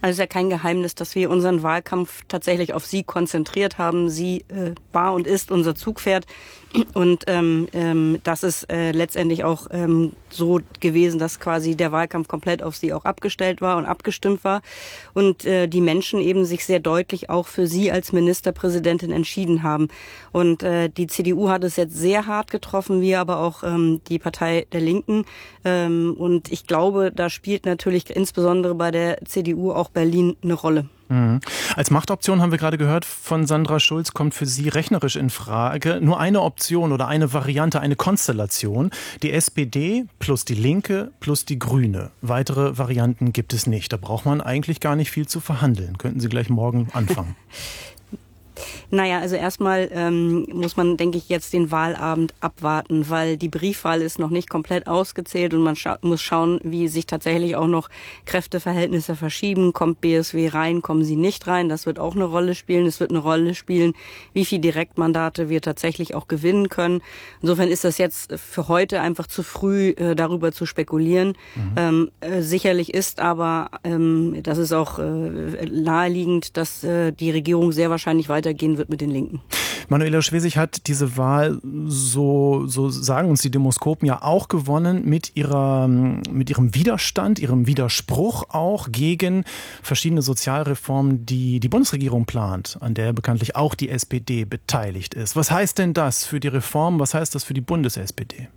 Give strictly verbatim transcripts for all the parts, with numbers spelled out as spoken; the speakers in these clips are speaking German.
Also es ist ja kein Geheimnis, dass wir unseren Wahlkampf tatsächlich auf sie konzentriert haben. Sie äh, war und ist unser Zugpferd. Und ähm, ähm, das ist äh, letztendlich auch ähm, so gewesen, dass quasi der Wahlkampf komplett auf sie auch abgestellt war und abgestimmt war. Und äh, die Menschen eben sich sehr deutlich auch für sie als Ministerpräsidentin entschieden haben. Und äh, die C D U hat es jetzt sehr hart getroffen, wie aber auch ähm, die Partei der Linken. Ähm, und ich glaube, da spielt natürlich insbesondere bei der C D U auch Berlin eine Rolle. Mhm. Als Machtoption haben wir gerade gehört von Sandra Schulz, kommt für Sie rechnerisch in Frage nur eine Option oder eine Variante, eine Konstellation. Die S P D plus die Linke plus die Grüne. Weitere Varianten gibt es nicht. Da braucht man eigentlich gar nicht viel zu verhandeln. Könnten Sie gleich morgen anfangen. Naja, also erstmal ähm, muss man, denke ich, jetzt den Wahlabend abwarten, weil die Briefwahl ist noch nicht komplett ausgezählt und man scha- muss schauen, wie sich tatsächlich auch noch Kräfteverhältnisse verschieben. Kommt B S W rein, kommen sie nicht rein? Das wird auch eine Rolle spielen. Es wird eine Rolle spielen, wie viele Direktmandate wir tatsächlich auch gewinnen können. Insofern ist das jetzt für heute einfach zu früh, äh, darüber zu spekulieren. Mhm. Ähm, äh, sicherlich ist aber, ähm, das ist auch äh, naheliegend, dass äh, die Regierung sehr wahrscheinlich weitergehen wird mit den Linken. Manuela Schwesig hat diese Wahl, so, so sagen uns die Demoskopen, ja auch gewonnen mit ihrer, mit ihrem Widerstand, ihrem Widerspruch auch gegen verschiedene Sozialreformen, die die Bundesregierung plant, an der bekanntlich auch die S P D beteiligt ist. Was heißt denn das für die Reform? Was heißt das für die Bundes-S P D?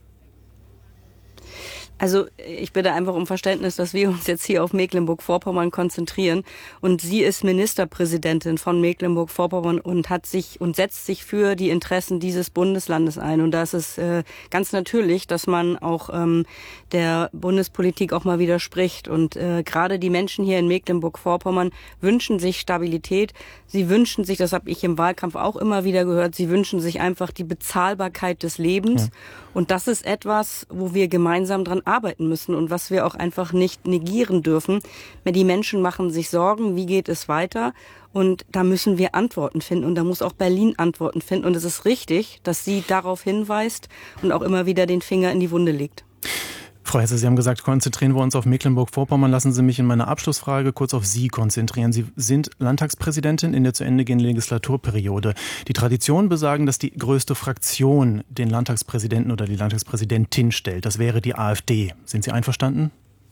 Also ich bitte einfach um Verständnis, dass wir uns jetzt hier auf Mecklenburg-Vorpommern konzentrieren. Und sie ist Ministerpräsidentin von Mecklenburg-Vorpommern und hat sich und setzt sich für die Interessen dieses Bundeslandes ein. Und da ist es äh, ganz natürlich, dass man auch ähm, der Bundespolitik auch mal widerspricht. Und äh, gerade die Menschen hier in Mecklenburg-Vorpommern wünschen sich Stabilität. Sie wünschen sich, das habe ich im Wahlkampf auch immer wieder gehört, sie wünschen sich einfach die Bezahlbarkeit des Lebens. Ja. Und das ist etwas, wo wir gemeinsam dran arbeiten müssen und was wir auch einfach nicht negieren dürfen. Die Menschen machen sich Sorgen, wie geht es weiter? Und da müssen wir Antworten finden und da muss auch Berlin Antworten finden. Und es ist richtig, dass sie darauf hinweist und auch immer wieder den Finger in die Wunde legt. Frau Hesse, Sie haben gesagt, konzentrieren wir uns auf Mecklenburg-Vorpommern. Lassen Sie mich in meiner Abschlussfrage kurz auf Sie konzentrieren. Sie sind Landtagspräsidentin in der zu Ende gehenden Legislaturperiode. Die Traditionen besagen, dass die größte Fraktion den Landtagspräsidenten oder die Landtagspräsidentin stellt. Das wäre die AfD. Sind Sie einverstanden?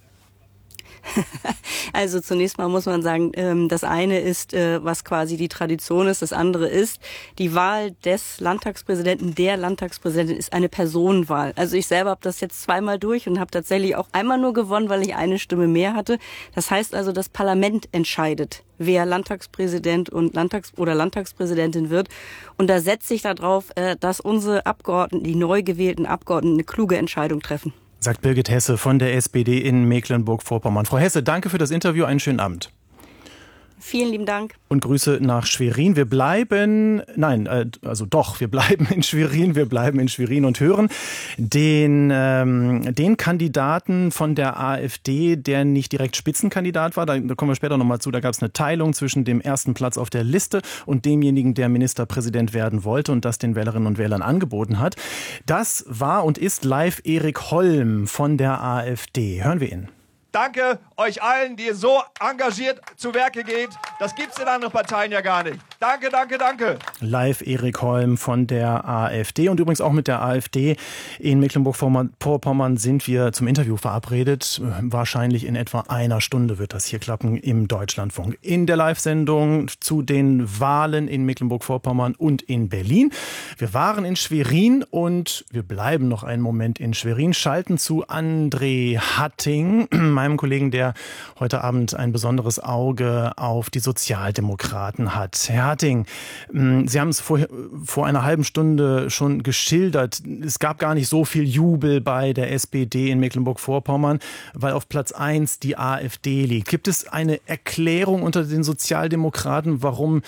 Also zunächst mal muss man sagen, das eine ist, was quasi die Tradition ist, das andere ist, die Wahl des Landtagspräsidenten, der Landtagspräsidentin ist eine Personenwahl. Also ich selber habe das jetzt zweimal durch und habe tatsächlich auch einmal nur gewonnen, weil ich eine Stimme mehr hatte. Das heißt also, das Parlament entscheidet, wer Landtagspräsident und Landtags- oder Landtagspräsidentin wird. Und da setze ich darauf, dass unsere Abgeordneten, die neu gewählten Abgeordneten, eine kluge Entscheidung treffen. Sagt Birgit Hesse von der S P D in Mecklenburg-Vorpommern. Frau Hesse, danke für das Interview. Einen schönen Abend. Vielen lieben Dank. Und Grüße nach Schwerin. Wir bleiben, nein, also doch, wir bleiben in Schwerin, wir bleiben in Schwerin und hören den, ähm, den Kandidaten von der AfD, der nicht direkt Spitzenkandidat war. Da, da kommen wir später nochmal zu. Da gab es eine Teilung zwischen dem ersten Platz auf der Liste und demjenigen, der Ministerpräsident werden wollte und das den Wählerinnen und Wählern angeboten hat. Das war und ist live Erik Holm von der AfD. Hören wir ihn. Danke euch allen, die ihr so engagiert zu Werke geht. Das gibt's in anderen Parteien ja gar nicht. Danke, danke, danke. Live Erik Holm von der AfD und übrigens auch mit der AfD in Mecklenburg-Vorpommern sind wir zum Interview verabredet. Wahrscheinlich in etwa einer Stunde wird das hier klappen im Deutschlandfunk. In der Live-Sendung zu den Wahlen in Mecklenburg-Vorpommern und in Berlin. Wir waren in Schwerin und wir bleiben noch einen Moment in Schwerin, schalten zu André Hatting, meinem Kollegen, der heute Abend ein besonderes Auge auf die Sozialdemokraten hat. Herr Hatting, Sie haben es vor, vor einer halben Stunde schon geschildert. Es gab gar nicht so viel Jubel bei der S P D in Mecklenburg-Vorpommern, weil auf Platz eins die AfD liegt. Gibt es eine Erklärung unter den Sozialdemokraten, warum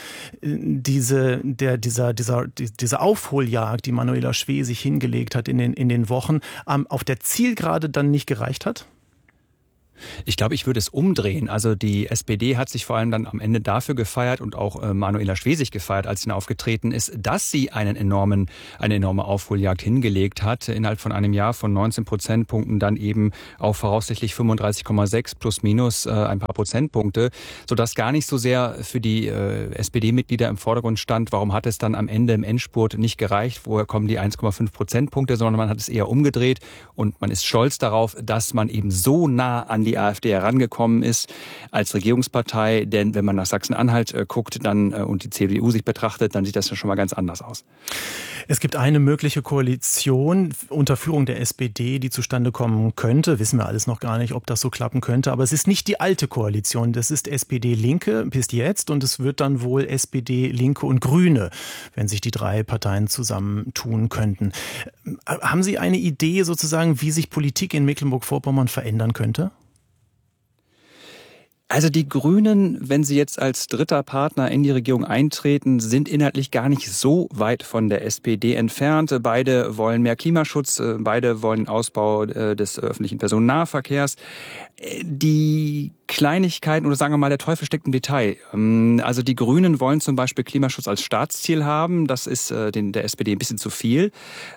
diese, der, dieser, dieser, diese Aufholjagd, die Manuela Schwesig hingelegt hat in den, in den Wochen, auf der Zielgerade dann nicht gereicht hat? Ich glaube, ich würde es umdrehen. Also die S P D hat sich vor allem dann am Ende dafür gefeiert und auch äh, Manuela Schwesig gefeiert, als sie aufgetreten ist, dass sie einen enormen, eine enorme Aufholjagd hingelegt hat. Innerhalb von einem Jahr von neunzehn Prozentpunkten dann eben auf voraussichtlich fünfunddreißig Komma sechs plus minus äh, ein paar Prozentpunkte, sodass gar nicht so sehr für die äh, S P D-Mitglieder im Vordergrund stand, warum hat es dann am Ende im Endspurt nicht gereicht, woher kommen die eins Komma fünf Prozentpunkte, sondern man hat es eher umgedreht und man ist stolz darauf, dass man eben so nah an die AfD herangekommen ist als Regierungspartei. Denn wenn man nach Sachsen-Anhalt äh, guckt dann äh, und die C D U sich betrachtet, dann sieht das ja schon mal ganz anders aus. Es gibt eine mögliche Koalition unter Führung der S P D, die zustande kommen könnte. Wissen wir alles noch gar nicht, ob das so klappen könnte. Aber es ist nicht die alte Koalition. Das ist S P D-Linke bis jetzt. Und es wird dann wohl S P D, Linke und Grüne, wenn sich die drei Parteien zusammentun könnten. Haben Sie eine Idee sozusagen, wie sich Politik in Mecklenburg-Vorpommern verändern könnte? Also die Grünen, wenn sie jetzt als dritter Partner in die Regierung eintreten, sind inhaltlich gar nicht so weit von der S P D entfernt. Beide wollen mehr Klimaschutz, beide wollen Ausbau des öffentlichen Personennahverkehrs. Die Kleinigkeiten oder sagen wir mal, der Teufel steckt im Detail. Also die Grünen wollen zum Beispiel Klimaschutz als Staatsziel haben. Das ist den, der S P D ein bisschen zu viel.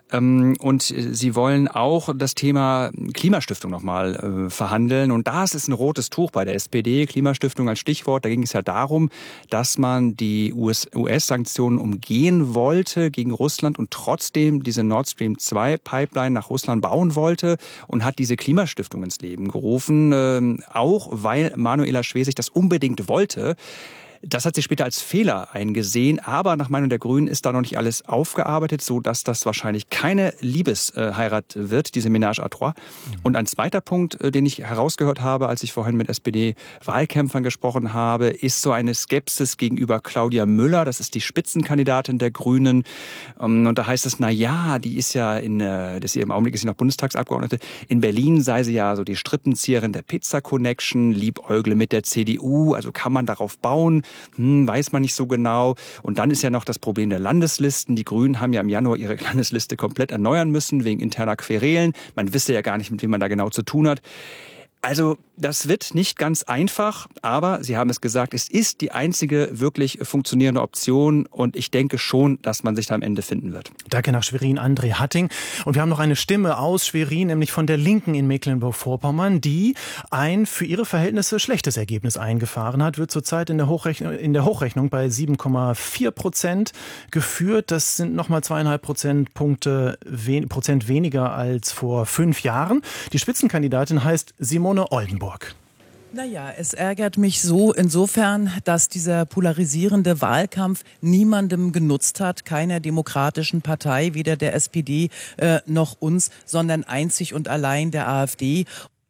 Und sie wollen auch das Thema Klimastiftung nochmal verhandeln. Und das ist ein rotes Tuch bei der S P D. Klimastiftung als Stichwort. Da ging es ja darum, dass man die U S-Sanktionen umgehen wollte gegen Russland und trotzdem diese Nord Stream zwei Pipeline nach Russland bauen wollte und hat diese Klimastiftung ins Leben gerufen. Auch weil Manuela Schwesig das unbedingt wollte. Das hat sie später als Fehler eingesehen, aber nach Meinung der Grünen ist da noch nicht alles aufgearbeitet, so dass das wahrscheinlich keine Liebesheirat wird, diese Ménage à trois. Und ein zweiter Punkt, den ich herausgehört habe, als ich vorhin mit S P D-Wahlkämpfern gesprochen habe, ist so eine Skepsis gegenüber Claudia Müller. Das ist die Spitzenkandidatin der Grünen. Und da heißt es, na ja, die ist ja in, das ist im Augenblick ist sie noch Bundestagsabgeordnete. In Berlin sei sie ja so die Strippenzieherin der Pizza Connection, liebäugle mit der C D U. Also kann man darauf bauen? Hm, weiß man nicht so genau. Und dann ist ja noch das Problem der Landeslisten. Die Grünen haben ja im Januar ihre Landesliste komplett erneuern müssen, wegen interner Querelen. Man wisse ja gar nicht, mit wem man da genau zu tun hat. Also das wird nicht ganz einfach, aber Sie haben es gesagt, es ist die einzige wirklich funktionierende Option und ich denke schon, dass man sich da am Ende finden wird. Danke nach Schwerin, André Hatting. Und wir haben noch eine Stimme aus Schwerin, nämlich von der Linken in Mecklenburg-Vorpommern, die ein für ihre Verhältnisse schlechtes Ergebnis eingefahren hat, wird zurzeit in der Hochrechnung, in der Hochrechnung bei sieben Komma vier Prozent geführt. Das sind nochmal zweieinhalb Prozentpunkte wen, Prozent weniger als vor fünf Jahren. Die Spitzenkandidatin heißt Simone Oldenburg. Naja, es ärgert mich so insofern, dass dieser polarisierende Wahlkampf niemandem genutzt hat, keiner demokratischen Partei, weder der S P D äh, noch uns, sondern einzig und allein der AfD.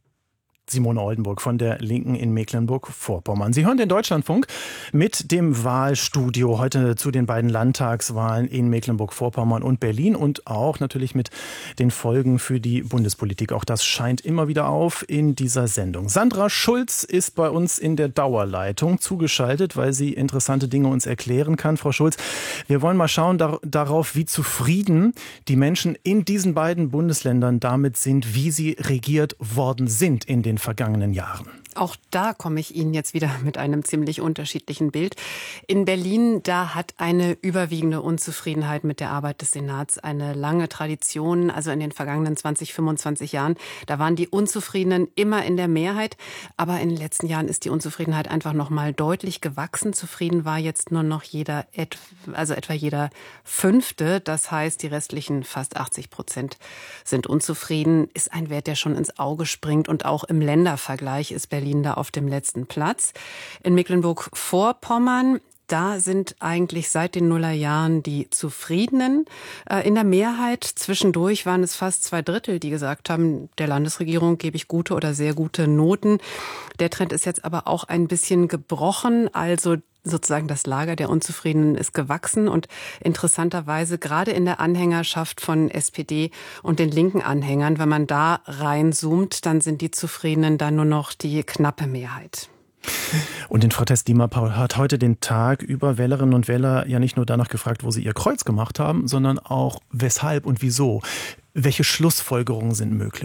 Simone Oldenburg von der Linken in Mecklenburg-Vorpommern. Sie hören den Deutschlandfunk mit dem Wahlstudio heute zu den beiden Landtagswahlen in Mecklenburg-Vorpommern und Berlin und auch natürlich mit den Folgen für die Bundespolitik. Auch das scheint immer wieder auf in dieser Sendung. Sandra Schulz ist bei uns in der Dauerleitung zugeschaltet, weil sie interessante Dinge uns erklären kann. Frau Schulz, wir wollen mal schauen dar- darauf, wie zufrieden die Menschen in diesen beiden Bundesländern damit sind, wie sie regiert worden sind in den vergangenen Jahren. Auch da komme ich Ihnen jetzt wieder mit einem ziemlich unterschiedlichen Bild. In Berlin, da hat eine überwiegende Unzufriedenheit mit der Arbeit des Senats eine lange Tradition. Also in den vergangenen zwanzig, fünfundzwanzig Jahren, da waren die Unzufriedenen immer in der Mehrheit. Aber in den letzten Jahren ist die Unzufriedenheit einfach noch mal deutlich gewachsen. Zufrieden war jetzt nur noch jeder, also etwa jeder Fünfte. Das heißt, die restlichen fast achtzig Prozent sind unzufrieden. Ist ein Wert, der schon ins Auge springt. Und auch im Ländervergleich ist Berlin Berlin da auf dem letzten Platz. In Mecklenburg-Vorpommern, da sind eigentlich seit den Nullerjahren die Zufriedenen äh, in der Mehrheit. Zwischendurch waren es fast zwei Drittel, die gesagt haben, der Landesregierung gebe ich gute oder sehr gute Noten. Der Trend ist jetzt aber auch ein bisschen gebrochen. Also sozusagen das Lager der Unzufriedenen ist gewachsen und interessanterweise gerade in der Anhängerschaft von S P D und den linken Anhängern, wenn man da reinzoomt, dann sind die Zufriedenen da nur noch die knappe Mehrheit. Und in Frau Tess-Diemer-Paul hat heute den Tag über Wählerinnen und Wähler ja nicht nur danach gefragt, wo sie ihr Kreuz gemacht haben, sondern auch weshalb und wieso. Welche Schlussfolgerungen sind möglich?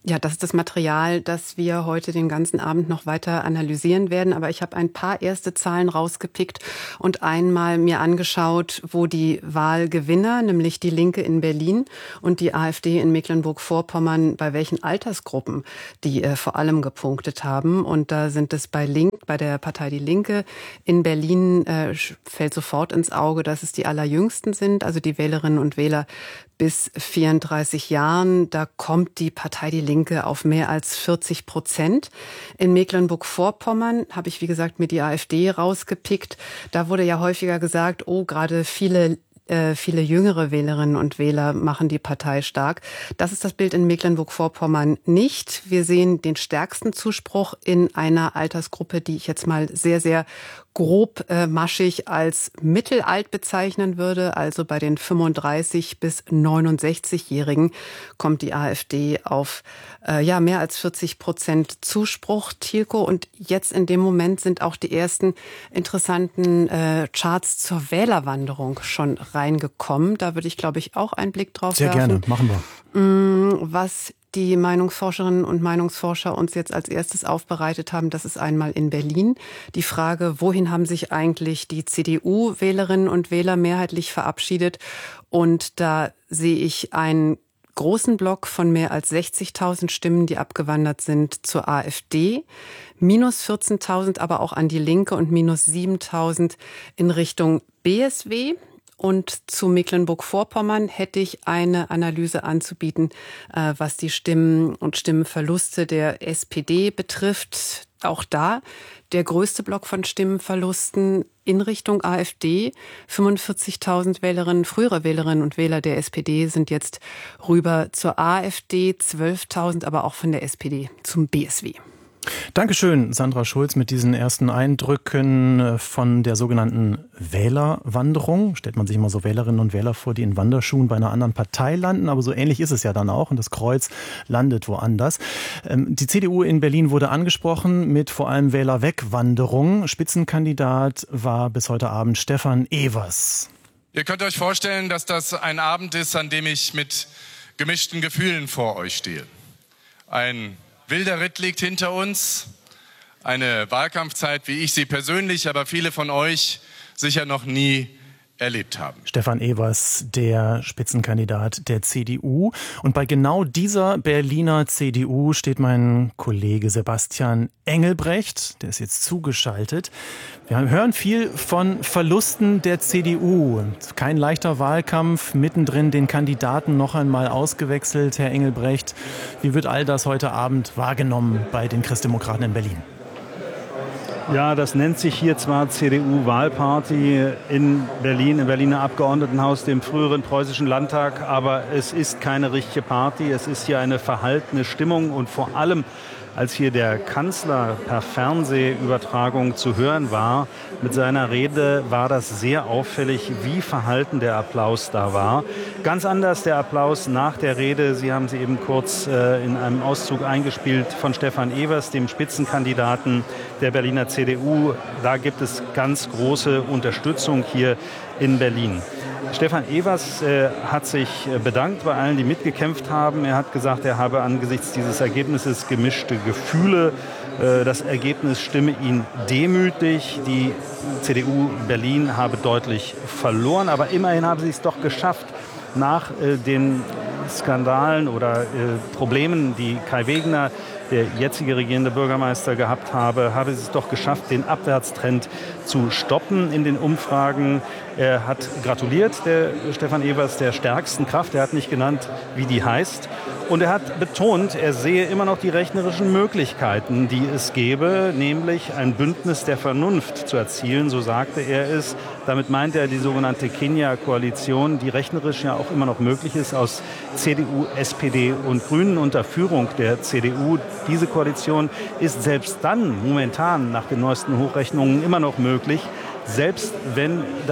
Ja, das ist das Material, das wir heute den ganzen Abend noch weiter analysieren werden. Aber ich habe ein paar erste Zahlen rausgepickt und einmal mir angeschaut, wo die Wahlgewinner, nämlich die Linke in Berlin und die AfD in Mecklenburg-Vorpommern, bei welchen Altersgruppen die äh, vor allem gepunktet haben. Und da sind es bei Link, bei der Partei Die Linke in Berlin äh, fällt sofort ins Auge, dass es die allerjüngsten sind, also die Wählerinnen und Wähler bis vierunddreißig Jahren. Da kommt die Partei Die Linke auf mehr als vierzig Prozent. In Mecklenburg-Vorpommern habe ich, wie gesagt, mir die AfD rausgepickt. Da wurde ja häufiger gesagt, oh, gerade viele äh, viele jüngere Wählerinnen und Wähler machen die Partei stark. Das ist das Bild in Mecklenburg-Vorpommern nicht. Wir sehen den stärksten Zuspruch in einer Altersgruppe, die ich jetzt mal sehr, sehr grob äh, maschig als mittelalt bezeichnen würde. Also bei den fünfunddreißig- bis neunundsechzig-Jährigen kommt die AfD auf äh, ja mehr als vierzig Prozent Zuspruch, Thielko. Und jetzt in dem Moment sind auch die ersten interessanten äh, Charts zur Wählerwanderung schon reingekommen. Da würde ich, glaube ich, auch einen Blick drauf Sehr werfen. gerne, machen wir. Was die Meinungsforscherinnen und Meinungsforscher uns jetzt als erstes aufbereitet haben, das ist einmal in Berlin. Die Frage, wohin haben sich eigentlich die C D U-Wählerinnen und Wähler mehrheitlich verabschiedet? Und da sehe ich einen großen Block von mehr als sechzigtausend Stimmen, die abgewandert sind zur AfD, minus vierzehntausend aber auch an die Linke und minus siebentausend in Richtung B S W. Und zu Mecklenburg-Vorpommern hätte ich eine Analyse anzubieten, was die Stimmen und Stimmenverluste der S P D betrifft. Auch da der größte Block von Stimmenverlusten in Richtung AfD. fünfundvierzigtausend Wählerinnen, frühere Wählerinnen und Wähler der S P D sind jetzt rüber zur AfD, zwölftausend aber auch von der S P D zum B S W. Dankeschön, Sandra Schulz, mit diesen ersten Eindrücken von der sogenannten Wählerwanderung. Stellt man sich immer so Wählerinnen und Wähler vor, die in Wanderschuhen bei einer anderen Partei landen, aber so ähnlich ist es ja dann auch und das Kreuz landet woanders. Die C D U in Berlin wurde angesprochen mit vor allem Wählerwegwanderung. Spitzenkandidat war bis heute Abend Stefan Evers. Ihr könnt euch vorstellen, dass das ein Abend ist, an dem ich mit gemischten Gefühlen vor euch stehe. Ein wilder Ritt liegt hinter uns, eine Wahlkampfzeit, wie ich sie persönlich, aber viele von euch sicher noch nie erlebt haben. Stefan Evers, der Spitzenkandidat der C D U. Und bei genau dieser Berliner C D U steht mein Kollege Sebastian Engelbrecht, der ist jetzt zugeschaltet. Wir hören viel von Verlusten der C D U. Kein leichter Wahlkampf, mittendrin den Kandidaten noch einmal ausgewechselt. Herr Engelbrecht, wie wird all das heute Abend wahrgenommen bei den Christdemokraten in Berlin? Ja, das nennt sich hier zwar C D U-Wahlparty in Berlin, im Berliner Abgeordnetenhaus, dem früheren preußischen Landtag, aber es ist keine richtige Party, es ist hier eine verhaltene Stimmung und vor allem, als hier der Kanzler per Fernsehübertragung zu hören war, mit seiner Rede war das sehr auffällig, wie verhalten der Applaus da war. Ganz anders der Applaus nach der Rede, Sie haben sie eben kurz äh, in einem Auszug eingespielt, von Stefan Evers, dem Spitzenkandidaten der Berliner C D U. Da gibt es ganz große Unterstützung hier in Berlin. Stefan Evers äh, hat sich bedankt bei allen, die mitgekämpft haben. Er hat gesagt, er habe angesichts dieses Ergebnisses gemischte Gefühle. Äh, das Ergebnis stimme ihn demütig. Die C D U Berlin habe deutlich verloren, aber immerhin haben sie es doch geschafft, nach äh, den Skandalen oder äh, Problemen, die Kai Wegner, der jetzige regierende Bürgermeister, gehabt habe, habe es doch geschafft, den Abwärtstrend zu stoppen in den Umfragen. Er hat gratuliert, der Stefan Evers, der stärksten Kraft. Er hat nicht genannt, wie die heißt. Und er hat betont, er sehe immer noch die rechnerischen Möglichkeiten, die es gäbe, nämlich ein Bündnis der Vernunft zu erzielen, so sagte er es. Damit meint er die sogenannte Kenia-Koalition, die rechnerisch ja auch immer noch möglich ist, aus C D U, S P D und Grünen unter Führung der C D U. Diese Koalition ist selbst dann momentan nach den neuesten Hochrechnungen immer noch möglich, selbst wenn das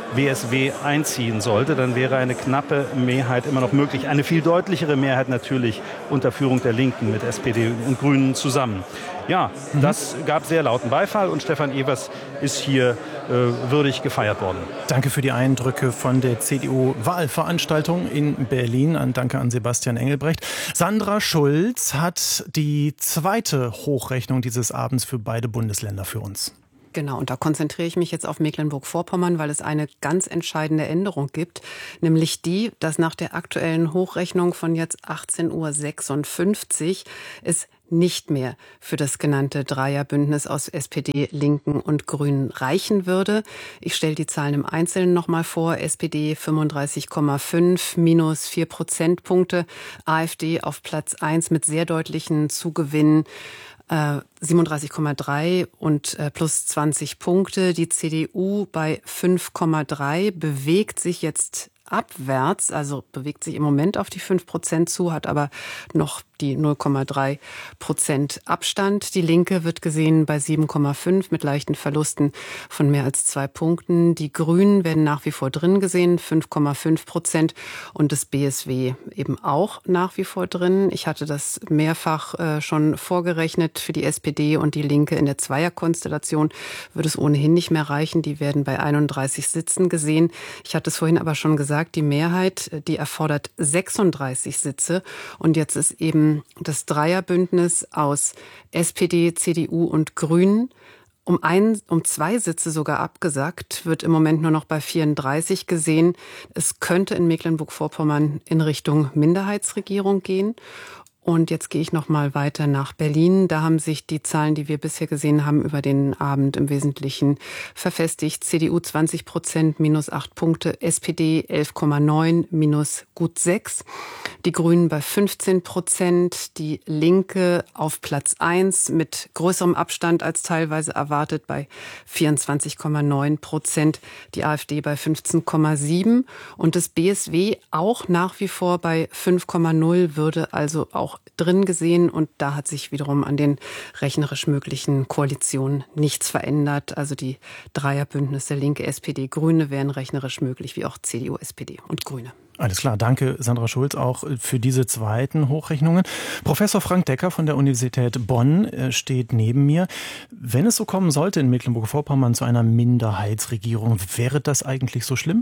W S W einziehen sollte, dann wäre eine knappe Mehrheit immer noch möglich. Eine viel deutlichere Mehrheit natürlich unter Führung der Linken mit S P D und Grünen zusammen. Ja, mhm. das gab sehr lauten Beifall und Stefan Evers ist hier äh, würdig gefeiert worden. Danke für die Eindrücke von der C D U-Wahlveranstaltung in Berlin. Danke an Sebastian Engelbrecht. Sandra Schulz hat die zweite Hochrechnung dieses Abends für beide Bundesländer für uns. Genau, und da konzentriere ich mich jetzt auf Mecklenburg-Vorpommern, weil es eine ganz entscheidende Änderung gibt, nämlich die, dass nach der aktuellen Hochrechnung von jetzt achtzehn Uhr sechsundfünfzig es nicht mehr für das genannte Dreierbündnis aus S P D, Linken und Grünen reichen würde. Ich stelle die Zahlen im Einzelnen nochmal vor. S P D fünfunddreißig Komma fünf, minus vier Prozentpunkte. AfD auf Platz eins mit sehr deutlichen Zugewinnen. Äh, siebenunddreißig Komma drei und äh, plus zwanzig Punkte. Die C D U bei fünf Komma drei bewegt sich jetzt abwärts, also bewegt sich im Moment auf die fünf Prozent zu, hat aber noch die null Komma drei Prozent Abstand. Die Linke wird gesehen bei sieben Komma fünf mit leichten Verlusten von mehr als zwei Punkten. Die Grünen werden nach wie vor drin gesehen, fünf Komma fünf Prozent und das B S W eben auch nach wie vor drin. Ich hatte das mehrfach äh, schon vorgerechnet für die S P D und die Linke in der Zweierkonstellation wird es ohnehin nicht mehr reichen. Die werden bei einunddreißig Sitzen gesehen. Ich hatte es vorhin aber schon gesagt, die Mehrheit, die erfordert sechsunddreißig Sitze und jetzt ist eben das Dreierbündnis aus S P D, C D U und Grünen um ein, um zwei Sitze sogar abgesagt, wird im Moment nur noch bei vierunddreißig gesehen. Es könnte in Mecklenburg-Vorpommern in Richtung Minderheitsregierung gehen. Und jetzt gehe ich noch mal weiter nach Berlin. Da haben sich die Zahlen, die wir bisher gesehen haben, über den Abend im Wesentlichen verfestigt. C D U zwanzig Prozent, minus acht Punkte. S P D elf Komma neun, minus gut sechs. Die Grünen bei fünfzehn Prozent. Die Linke auf Platz eins mit größerem Abstand als teilweise erwartet bei vierundzwanzig Komma neun Prozent. Die AfD bei fünfzehn Komma sieben. Und das B S W auch nach wie vor bei fünf Komma null, würde also auch drin gesehen. Und da hat sich wiederum an den rechnerisch möglichen Koalitionen nichts verändert. Also die Dreierbündnisse Linke, S P D, Grüne wären rechnerisch möglich, wie auch C D U, S P D und Grüne. Alles klar, danke Sandra Schulz auch für diese zweiten Hochrechnungen. Professor Frank Decker von der Universität Bonn steht neben mir. Wenn es so kommen sollte in Mecklenburg-Vorpommern zu einer Minderheitsregierung, wäre das eigentlich so schlimm?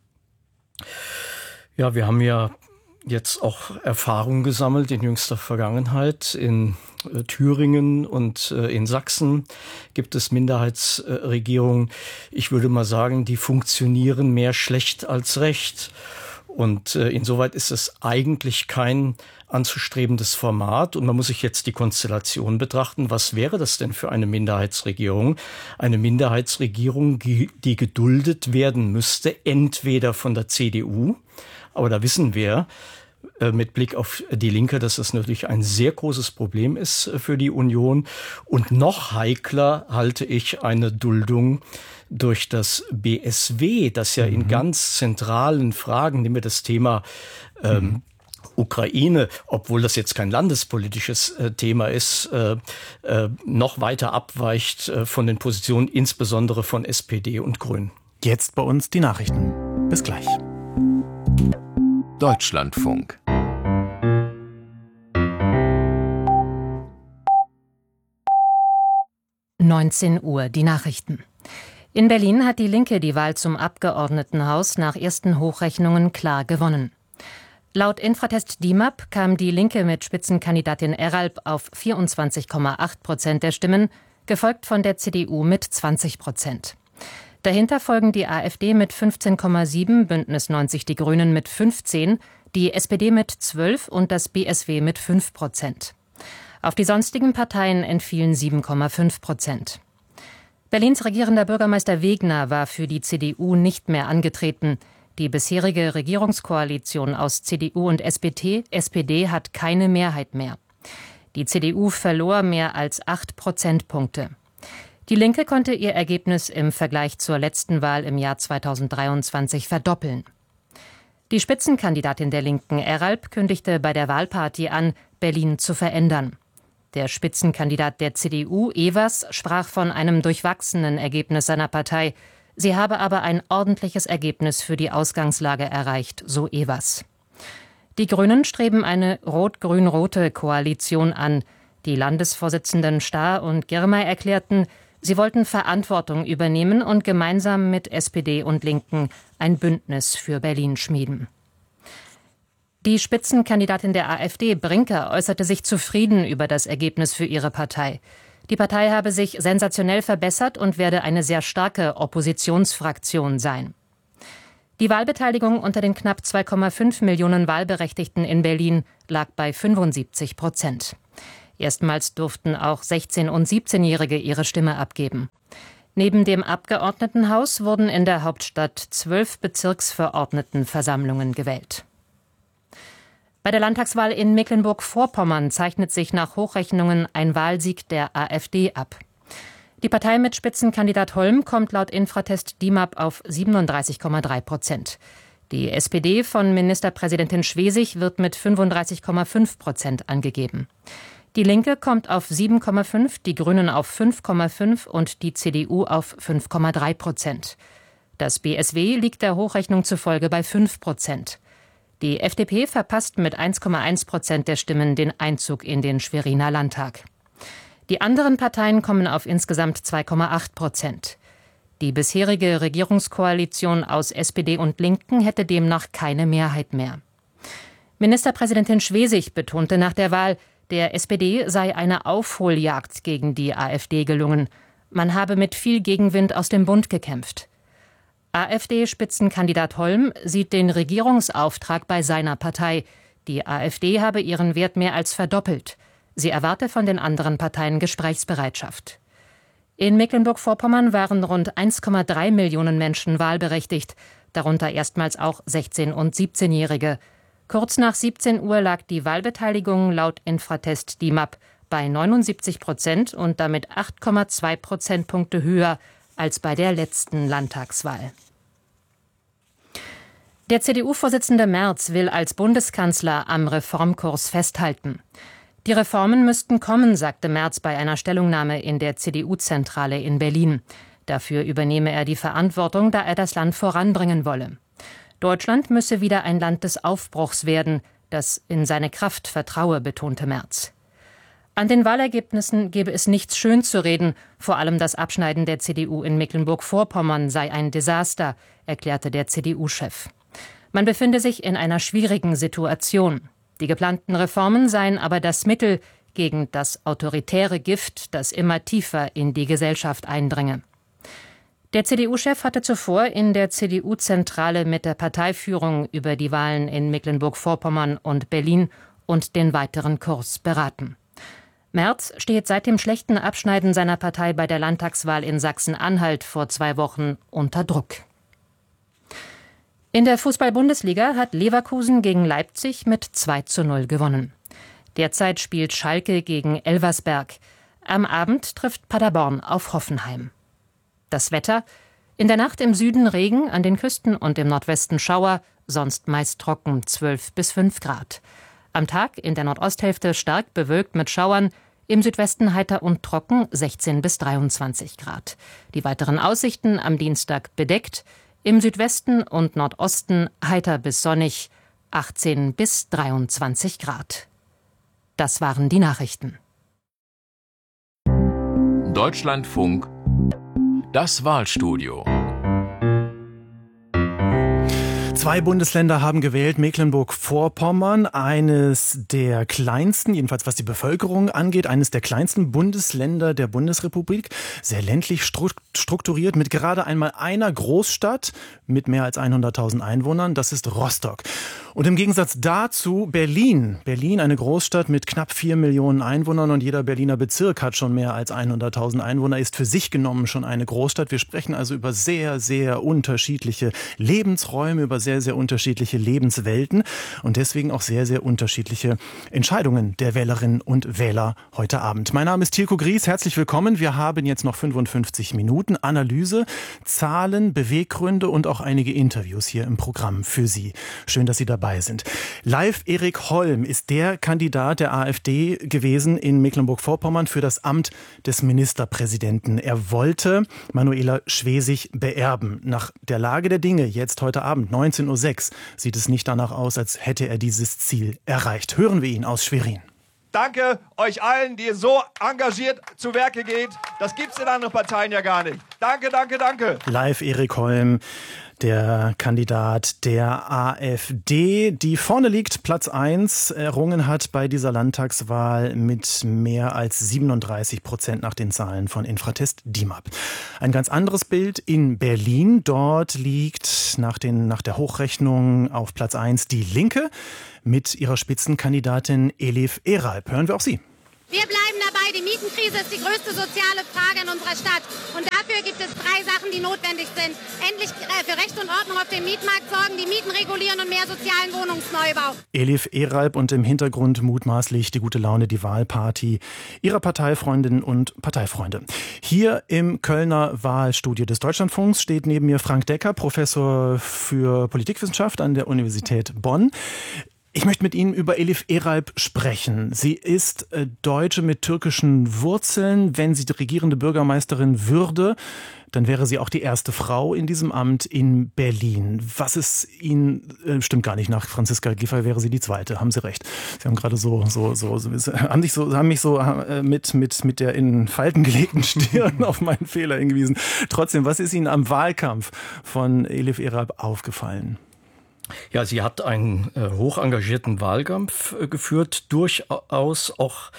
Ja, wir haben ja jetzt auch Erfahrungen gesammelt in jüngster Vergangenheit. In äh, Thüringen und äh, in Sachsen gibt es Minderheitsregierungen. Ich würde mal sagen, die funktionieren mehr schlecht als recht. Und äh, insoweit ist es eigentlich kein anzustrebendes Format. Und man muss sich jetzt die Konstellation betrachten. Was wäre das denn für eine Minderheitsregierung? Eine Minderheitsregierung, die geduldet werden müsste, entweder von der C D U, aber da wissen wir äh, mit Blick auf die Linke, dass das natürlich ein sehr großes Problem ist äh, für die Union. Und noch heikler halte ich eine Duldung durch das B S W, das ja mhm. in ganz zentralen Fragen, nehmen wir das Thema ähm, mhm. Ukraine, obwohl das jetzt kein landespolitisches äh, Thema ist, äh, äh, noch weiter abweicht äh, von den Positionen, insbesondere von S P D und Grünen. Jetzt bei uns die Nachrichten. Bis gleich. Deutschlandfunk. neunzehn Uhr, die Nachrichten. In Berlin hat die Linke die Wahl zum Abgeordnetenhaus nach ersten Hochrechnungen klar gewonnen. Laut Infratest D I M A P kam die Linke mit Spitzenkandidatin Eralp auf vierundzwanzig Komma acht Prozent der Stimmen, gefolgt von der C D U mit zwanzig Prozent. Dahinter folgen die AfD mit fünfzehn Komma sieben, Bündnis neunzig Die Grünen mit fünfzehn, die S P D mit zwölf und das B S W mit fünf Prozent. Auf die sonstigen Parteien entfielen sieben Komma fünf Prozent. Berlins regierender Bürgermeister Wegner war für die C D U nicht mehr angetreten. Die bisherige Regierungskoalition aus C D U und S P D, S P D hat keine Mehrheit mehr. Die C D U verlor mehr als acht Prozentpunkte. Die Linke konnte ihr Ergebnis im Vergleich zur letzten Wahl im Jahr zweitausenddreiundzwanzig verdoppeln. Die Spitzenkandidatin der Linken, Eralp, kündigte bei der Wahlparty an, Berlin zu verändern. Der Spitzenkandidat der C D U, Evers, sprach von einem durchwachsenen Ergebnis seiner Partei. Sie habe aber ein ordentliches Ergebnis für die Ausgangslage erreicht, so Evers. Die Grünen streben eine rot-grün-rote Koalition an. Die Landesvorsitzenden Stahr und Girmay erklärten, sie wollten Verantwortung übernehmen und gemeinsam mit S P D und Linken ein Bündnis für Berlin schmieden. Die Spitzenkandidatin der AfD, Brinker, äußerte sich zufrieden über das Ergebnis für ihre Partei. Die Partei habe sich sensationell verbessert und werde eine sehr starke Oppositionsfraktion sein. Die Wahlbeteiligung unter den knapp zwei Komma fünf Millionen Wahlberechtigten in Berlin lag bei fünfundsiebzig Prozent. Erstmals durften auch sechzehn- und siebzehnjährige ihre Stimme abgeben. Neben dem Abgeordnetenhaus wurden in der Hauptstadt zwölf Bezirksverordnetenversammlungen gewählt. Bei der Landtagswahl in Mecklenburg-Vorpommern zeichnet sich nach Hochrechnungen ein Wahlsieg der AfD ab. Die Partei mit Spitzenkandidat Holm kommt laut Infratest D I M A P auf siebenunddreißig Komma drei Prozent. Die S P D von Ministerpräsidentin Schwesig wird mit fünfunddreißig Komma fünf Prozent angegeben. Die Linke kommt auf sieben Komma fünf, die Grünen auf fünf Komma fünf und die C D U auf fünf Komma drei Prozent. Das B S W liegt der Hochrechnung zufolge bei fünf Prozent. Die F D P verpasst mit eins Komma eins Prozent der Stimmen den Einzug in den Schweriner Landtag. Die anderen Parteien kommen auf insgesamt zwei Komma acht Prozent. Die bisherige Regierungskoalition aus S P D und Linken hätte demnach keine Mehrheit mehr. Ministerpräsidentin Schwesig betonte nach der Wahl, der S P D sei eine Aufholjagd gegen die AfD gelungen. Man habe mit viel Gegenwind aus dem Bund gekämpft. AfD-Spitzenkandidat Holm sieht den Regierungsauftrag bei seiner Partei. Die AfD habe ihren Wert mehr als verdoppelt. Sie erwarte von den anderen Parteien Gesprächsbereitschaft. In Mecklenburg-Vorpommern waren rund eins Komma drei Millionen Menschen wahlberechtigt, darunter erstmals auch sechzehn- und siebzehnjährige. Kurz nach siebzehn Uhr lag die Wahlbeteiligung laut Infratest D I M A P bei neunundsiebzig Prozent und damit acht Komma zwei Prozentpunkte höher als bei der letzten Landtagswahl. Der C D U-Vorsitzende Merz will als Bundeskanzler am Reformkurs festhalten. Die Reformen müssten kommen, sagte Merz bei einer Stellungnahme in der C D U-Zentrale in Berlin. Dafür übernehme er die Verantwortung, da er das Land voranbringen wolle. Deutschland müsse wieder ein Land des Aufbruchs werden, das in seine Kraft vertraue, betonte Merz. An den Wahlergebnissen gebe es nichts schön zu reden, vor allem das Abschneiden der C D U in Mecklenburg-Vorpommern sei ein Desaster, erklärte der C D U-Chef. Man befinde sich in einer schwierigen Situation. Die geplanten Reformen seien aber das Mittel gegen das autoritäre Gift, das immer tiefer in die Gesellschaft eindringe. Der C D U-Chef hatte zuvor in der C D U-Zentrale mit der Parteiführung über die Wahlen in Mecklenburg-Vorpommern und Berlin und den weiteren Kurs beraten. Merz steht seit dem schlechten Abschneiden seiner Partei bei der Landtagswahl in Sachsen-Anhalt vor zwei Wochen unter Druck. In der Fußball-Bundesliga hat Leverkusen gegen Leipzig mit zwei zu null gewonnen. Derzeit spielt Schalke gegen Elversberg. Am Abend trifft Paderborn auf Hoffenheim. Das Wetter: in der Nacht im Süden Regen, an den Küsten und im Nordwesten Schauer, sonst meist trocken, zwölf bis fünf Grad. Am Tag in der Nordosthälfte stark bewölkt mit Schauern, im Südwesten heiter und trocken, sechzehn bis dreiundzwanzig Grad. Die weiteren Aussichten am Dienstag bedeckt, im Südwesten und Nordosten heiter bis sonnig, achtzehn bis dreiundzwanzig Grad. Das waren die Nachrichten. Deutschlandfunk, das Wahlstudio. Zwei Bundesländer haben gewählt, Mecklenburg-Vorpommern, eines der kleinsten, jedenfalls was die Bevölkerung angeht, eines der kleinsten Bundesländer der Bundesrepublik, sehr ländlich strukturiert, mit gerade einmal einer Großstadt mit mehr als hunderttausend Einwohnern, das ist Rostock. Und im Gegensatz dazu Berlin. Berlin, eine Großstadt mit knapp vier Millionen Einwohnern, und jeder Berliner Bezirk hat schon mehr als hunderttausend Einwohner, ist für sich genommen schon eine Großstadt. Wir sprechen also über sehr, sehr unterschiedliche Lebensräume, über sehr, sehr unterschiedliche Lebenswelten und deswegen auch sehr, sehr unterschiedliche Entscheidungen der Wählerinnen und Wähler heute Abend. Mein Name ist Tilko Gries, herzlich willkommen. Wir haben jetzt noch fünfundfünfzig Minuten Analyse, Zahlen, Beweggründe und auch einige Interviews hier im Programm für Sie. Schön, dass Sie dabei dabei sind. Live Erik Holm ist der Kandidat der AfD gewesen in Mecklenburg-Vorpommern für das Amt des Ministerpräsidenten. Er wollte Manuela Schwesig beerben. Nach der Lage der Dinge, jetzt heute Abend, neunzehn Uhr sechs, sieht es nicht danach aus, als hätte er dieses Ziel erreicht. Hören wir ihn aus Schwerin. Danke euch allen, die so engagiert zu Werke geht. Das gibt's in anderen Parteien ja gar nicht. Danke, danke, danke. Live Erik Holm, der Kandidat der AfD, die vorne liegt, Platz eins, errungen hat bei dieser Landtagswahl mit mehr als siebenunddreißig Prozent nach den Zahlen von Infratest DIMAP. Ein ganz anderes Bild in Berlin. Dort liegt nach, den, nach der Hochrechnung auf Platz eins die Linke mit ihrer Spitzenkandidatin Elif Eralp. Hören wir auch sie. Wir bleiben dabei, die Mietenkrise ist die größte soziale Frage in unserer Stadt. Und dafür gibt es drei Sachen, die notwendig sind. Endlich für Recht und Ordnung auf dem Mietmarkt sorgen, die Mieten regulieren und mehr sozialen Wohnungsneubau. Elif Eralp und im Hintergrund mutmaßlich die gute Laune, die Wahlparty ihrer Parteifreundinnen und Parteifreunde. Hier im Kölner Wahlstudio des Deutschlandfunks steht neben mir Frank Decker, Professor für Politikwissenschaft an der Universität Bonn. Ich möchte mit Ihnen über Elif Eralp sprechen. Sie ist äh, Deutsche mit türkischen Wurzeln. Wenn sie die regierende Bürgermeisterin würde, dann wäre sie auch die erste Frau in diesem Amt in Berlin. Was ist Ihnen, äh, stimmt gar nicht, nach Franziska Giffey wäre sie die zweite, haben Sie recht. Sie haben gerade so, so, so, so, haben, sich so haben mich so äh, mit, mit, mit der in Falten gelegten Stirn auf meinen Fehler hingewiesen. Trotzdem, was ist Ihnen am Wahlkampf von Elif Eralp aufgefallen? Ja, sie hat einen äh, hoch engagierten Wahlkampf äh, geführt, durchaus auch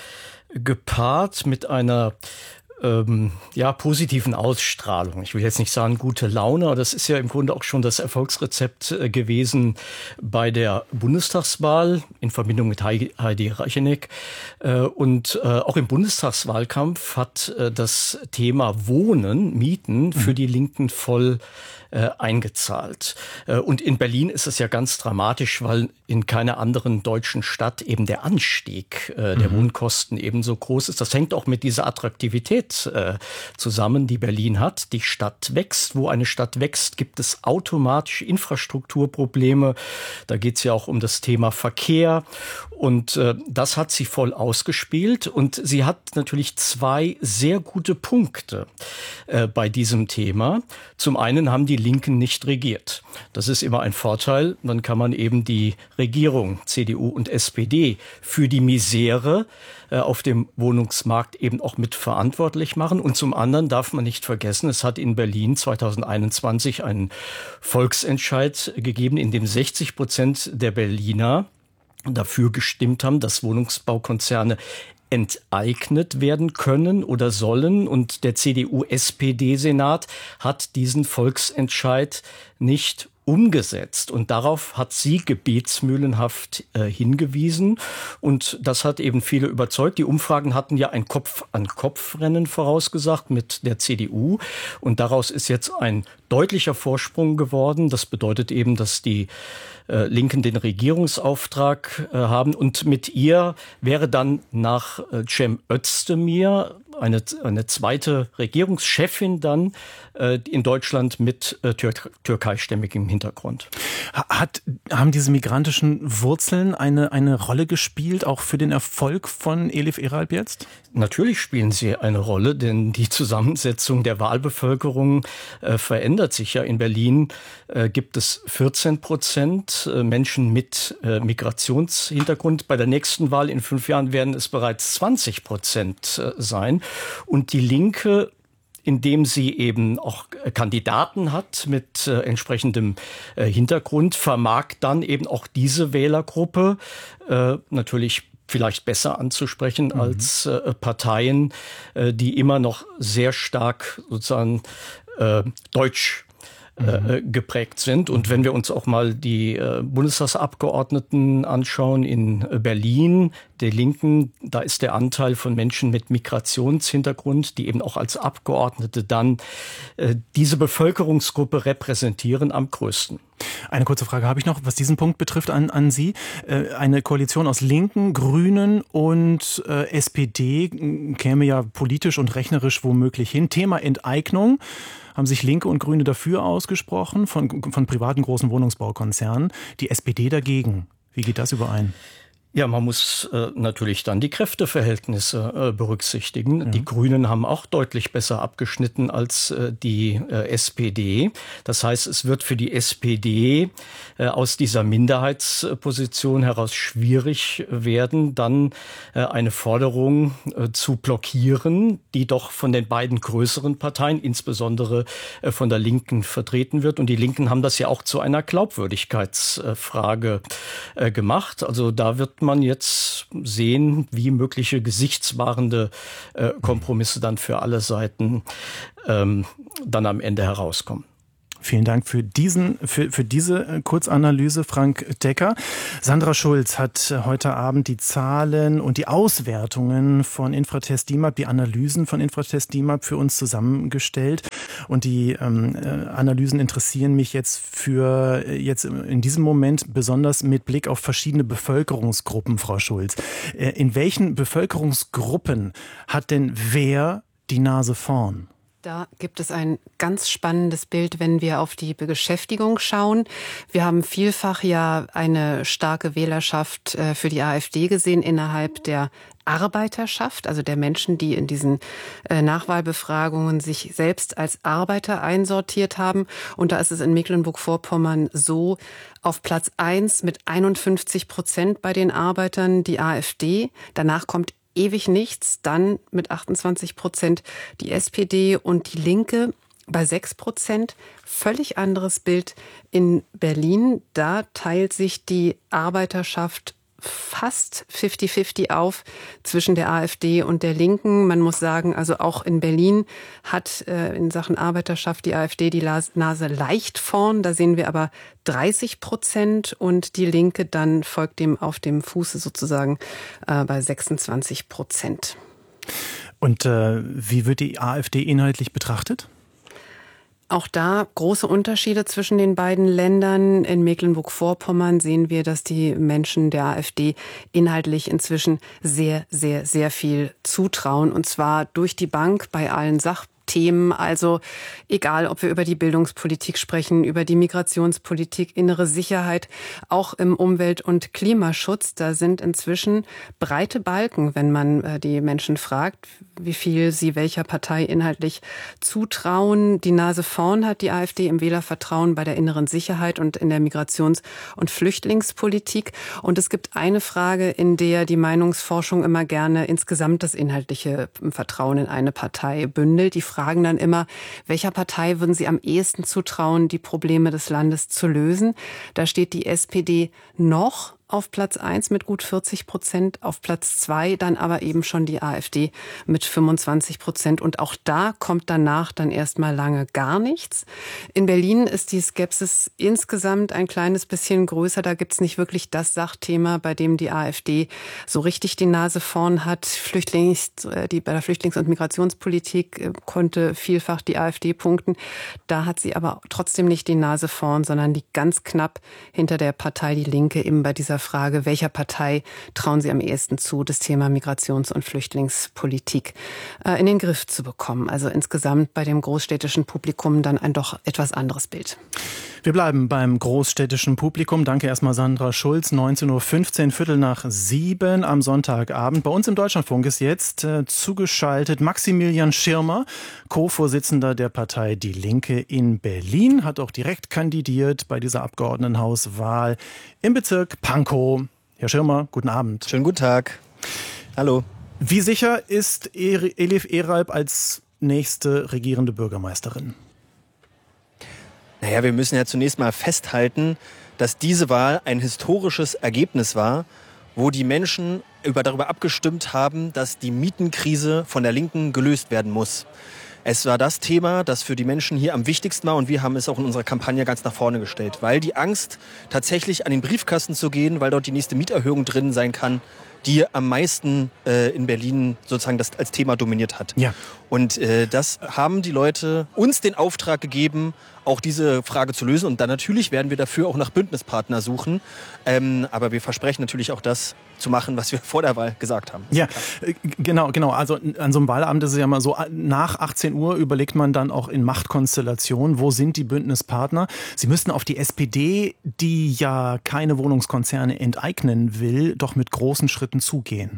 gepaart mit einer ähm, ja, positiven Ausstrahlung. Ich will jetzt nicht sagen gute Laune, aber das ist ja im Grunde auch schon das Erfolgsrezept äh, gewesen bei der Bundestagswahl in Verbindung mit Heidi Reicheneck. Äh, und äh, auch im Bundestagswahlkampf hat äh, das Thema Wohnen, Mieten für die Linken voll Äh, eingezahlt. Äh, und in Berlin ist es ja ganz dramatisch, weil in keiner anderen deutschen Stadt eben der Anstieg äh, der mhm. Wohnkosten ebenso groß ist. Das hängt auch mit dieser Attraktivität äh, zusammen, die Berlin hat. Die Stadt wächst. Wo eine Stadt wächst, gibt es automatisch Infrastrukturprobleme. Da geht es ja auch um das Thema Verkehr. Und äh, das hat sie voll ausgespielt. Und sie hat natürlich zwei sehr gute Punkte äh, bei diesem Thema. Zum einen haben die Linken nicht regiert. Das ist immer ein Vorteil. Dann kann man eben die Regierung, C D U und S P D, für die Misere äh, auf dem Wohnungsmarkt eben auch mit verantwortlich machen. Und zum anderen darf man nicht vergessen, es hat in Berlin zweitausendeinundzwanzig einen Volksentscheid gegeben, in dem sechzig Prozent der Berliner dafür gestimmt haben, dass Wohnungsbaukonzerne enteignet werden können oder sollen. Und der C D U-S P D-Senat hat diesen Volksentscheid nicht umgesetzt. Und darauf hat sie gebetsmühlenhaft äh, hingewiesen. Und das hat eben viele überzeugt. Die Umfragen hatten ja ein Kopf-an-Kopf-Rennen vorausgesagt mit der C D U. Und daraus ist jetzt ein deutlicher Vorsprung geworden. Das bedeutet eben, dass die äh, Linken den Regierungsauftrag äh, haben. Und mit ihr wäre dann nach äh, Cem Özdemir eine, eine zweite Regierungschefin dann äh, in Deutschland mit äh, Tür türkeistämmigem Hintergrund. Hat, haben diese migrantischen Wurzeln eine, eine Rolle gespielt, auch für den Erfolg von Elif Eralp jetzt? Natürlich spielen sie eine Rolle, denn die Zusammensetzung der Wahlbevölkerung äh, verändert sich ja. In Berlin äh, gibt es vierzehn Prozent äh, Menschen mit äh, Migrationshintergrund. Bei der nächsten Wahl in fünf Jahren werden es bereits zwanzig Prozent äh, sein. Und die Linke, indem sie eben auch Kandidaten hat mit äh, entsprechendem äh, Hintergrund, vermag dann eben auch diese Wählergruppe äh, natürlich vielleicht besser anzusprechen mhm. als äh, Parteien, äh, die immer noch sehr stark sozusagen äh, deutsch Äh, geprägt sind. Und wenn wir uns auch mal die äh, Bundestagsabgeordneten anschauen in äh, Berlin, der Linken, da ist der Anteil von Menschen mit Migrationshintergrund, die eben auch als Abgeordnete dann äh, diese Bevölkerungsgruppe repräsentieren, am größten. Eine kurze Frage habe ich noch, was diesen Punkt betrifft an, an Sie. Eine Koalition aus Linken, Grünen und äh, S P D käme ja politisch und rechnerisch womöglich hin. Thema Enteignung. Haben sich Linke und Grüne dafür ausgesprochen, von, von privaten großen Wohnungsbaukonzernen, die S P D dagegen. Wie geht das überein? Ja, man muss äh, natürlich dann die Kräfteverhältnisse äh, berücksichtigen. Ja. Die Grünen haben auch deutlich besser abgeschnitten als äh, die äh, S P D. Das heißt, es wird für die S P D äh, aus dieser Minderheitsposition heraus schwierig werden, dann äh, eine Forderung äh, zu blockieren, die doch von den beiden größeren Parteien, insbesondere äh, von der Linken, vertreten wird. Und die Linken haben das ja auch zu einer Glaubwürdigkeitsfrage äh, gemacht. Also da wird man jetzt sehen, wie mögliche gesichtswahrende äh, Kompromisse dann für alle Seiten ähm, dann am Ende herauskommen. Vielen Dank für diesen, für, für diese Kurzanalyse, Frank Decker. Sandra Schulz hat heute Abend die Zahlen und die Auswertungen von Infratest DIMAP, die Analysen von Infratest DIMAP für uns zusammengestellt. Und die ähm, Analysen interessieren mich jetzt für jetzt in diesem Moment besonders mit Blick auf verschiedene Bevölkerungsgruppen, Frau Schulz. In welchen Bevölkerungsgruppen hat denn wer die Nase vorn? Da gibt es ein ganz spannendes Bild, wenn wir auf die Beschäftigung schauen. Wir haben vielfach ja eine starke Wählerschaft für die AfD gesehen innerhalb der Arbeiterschaft, also der Menschen, die in diesen Nachwahlbefragungen sich selbst als Arbeiter einsortiert haben. Und da ist es in Mecklenburg-Vorpommern so, auf Platz eins mit einundfünfzig Prozent bei den Arbeitern die AfD. Danach kommt ewig nichts, dann mit achtundzwanzig Prozent die S P D und die Linke bei sechs Prozent. Völlig anderes Bild in Berlin. Da teilt sich die Arbeiterschaft fast fifty fifty auf zwischen der AfD und der Linken. Man muss sagen, also auch in Berlin hat äh, in Sachen Arbeiterschaft die AfD die Nase leicht vorn. Da sehen wir aber dreißig Prozent und die Linke dann folgt dem auf dem Fuße sozusagen äh, bei sechsundzwanzig Prozent. Und äh, wie wird die AfD inhaltlich betrachtet? Auch da große Unterschiede zwischen den beiden Ländern. In Mecklenburg-Vorpommern sehen wir, dass die Menschen der AfD inhaltlich inzwischen sehr, sehr, sehr viel zutrauen. Und zwar durch die Bank bei allen Sach Themen, also egal, ob wir über die Bildungspolitik sprechen, über die Migrationspolitik, innere Sicherheit, auch im Umwelt- und Klimaschutz, da sind inzwischen breite Balken, wenn man äh, die Menschen fragt, wie viel sie welcher Partei inhaltlich zutrauen. Die Nase vorn hat die AfD im Wählervertrauen bei der inneren Sicherheit und in der Migrations- und Flüchtlingspolitik. Und es gibt eine Frage, in der die Meinungsforschung immer gerne insgesamt das inhaltliche Vertrauen in eine Partei bündelt. Die fragen dann immer, welcher Partei würden Sie am ehesten zutrauen, die Probleme des Landes zu lösen? Da steht die S P D noch auf Platz eins mit gut vierzig Prozent, auf Platz zwei dann aber eben schon die AfD mit fünfundzwanzig Prozent. Und auch da kommt danach dann erstmal lange gar nichts. In Berlin ist die Skepsis insgesamt ein kleines bisschen größer. Da gibt's nicht wirklich das Sachthema, bei dem die AfD so richtig die Nase vorn hat. Flüchtlings, die, bei der Flüchtlings- und Migrationspolitik konnte vielfach die AfD punkten. Da hat sie aber trotzdem nicht die Nase vorn, sondern liegt ganz knapp hinter der Partei Die Linke eben bei dieser Frage, welcher Partei trauen Sie am ehesten zu, das Thema Migrations- und Flüchtlingspolitik äh, in den Griff zu bekommen. Also insgesamt bei dem großstädtischen Publikum dann ein doch etwas anderes Bild. Wir bleiben beim großstädtischen Publikum. Danke erstmal Sandra Schulz. neunzehn Uhr fünfzehn, Viertel nach sieben am Sonntagabend. Bei uns im Deutschlandfunk ist jetzt äh, zugeschaltet Maximilian Schirmer, Co-Vorsitzender der Partei Die Linke in Berlin, hat auch direkt kandidiert bei dieser Abgeordnetenhauswahl im Bezirk Pankow. Herr Schirmer, guten Abend. Schönen guten Tag. Hallo. Wie sicher ist Elif Eralp als nächste regierende Bürgermeisterin? Naja, wir müssen ja zunächst mal festhalten, dass diese Wahl ein historisches Ergebnis war, wo die Menschen über, darüber abgestimmt haben, dass die Mietenkrise von der Linken gelöst werden muss. Es war das Thema, das für die Menschen hier am wichtigsten war und wir haben es auch in unserer Kampagne ganz nach vorne gestellt, weil die Angst, tatsächlich an den Briefkasten zu gehen, weil dort die nächste Mieterhöhung drin sein kann, die am meisten äh, in Berlin sozusagen das als Thema dominiert hat. Ja. Und äh, das haben die Leute uns den Auftrag gegeben, auch diese Frage zu lösen. Und dann natürlich werden wir dafür auch nach Bündnispartner suchen. Ähm, aber wir versprechen natürlich auch das zu machen, was wir vor der Wahl gesagt haben. Ja, genau, genau. Also an so einem Wahlabend ist es ja mal so, nach achtzehn Uhr überlegt man dann auch in Machtkonstellationen, wo sind die Bündnispartner? Sie müssten auf die S P D, die ja keine Wohnungskonzerne enteignen will, doch mit großen Schritten zugehen.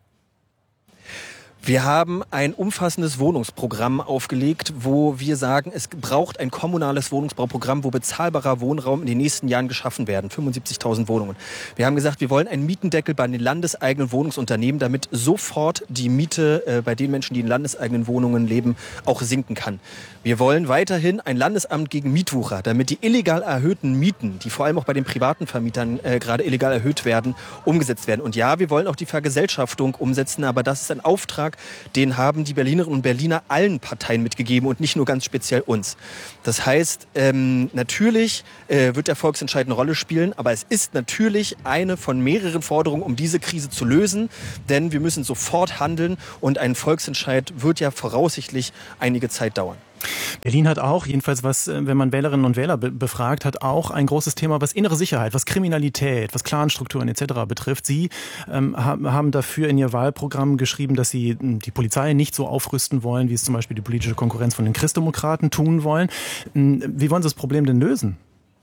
Wir haben ein umfassendes Wohnungsprogramm aufgelegt, wo wir sagen, es braucht ein kommunales Wohnungsbauprogramm, wo bezahlbarer Wohnraum in den nächsten Jahren geschaffen werden. fünfundsiebzigtausend Wohnungen. Wir haben gesagt, wir wollen einen Mietendeckel bei den landeseigenen Wohnungsunternehmen, damit sofort die Miete äh, bei den Menschen, die in landeseigenen Wohnungen leben, auch sinken kann. Wir wollen weiterhin ein Landesamt gegen Mietwucher, damit die illegal erhöhten Mieten, die vor allem auch bei den privaten Vermietern äh, gerade illegal erhöht werden, umgesetzt werden. Und ja, wir wollen auch die Vergesellschaftung umsetzen, aber das ist ein Auftrag, den haben die Berlinerinnen und Berliner allen Parteien mitgegeben und nicht nur ganz speziell uns. Das heißt, ähm, natürlich äh, wird der Volksentscheid eine Rolle spielen, aber es ist natürlich eine von mehreren Forderungen, um diese Krise zu lösen, denn wir müssen sofort handeln und ein Volksentscheid wird ja voraussichtlich einige Zeit dauern. Berlin hat auch, jedenfalls was, wenn man Wählerinnen und Wähler be- befragt, hat auch ein großes Thema, was innere Sicherheit, was Kriminalität, was Clanstrukturen et cetera betrifft. Sie ähm, haben dafür in Ihr Wahlprogramm geschrieben, dass Sie die Polizei nicht so aufrüsten wollen, wie es zum Beispiel die politische Konkurrenz von den Christdemokraten tun wollen. Wie wollen Sie das Problem denn lösen?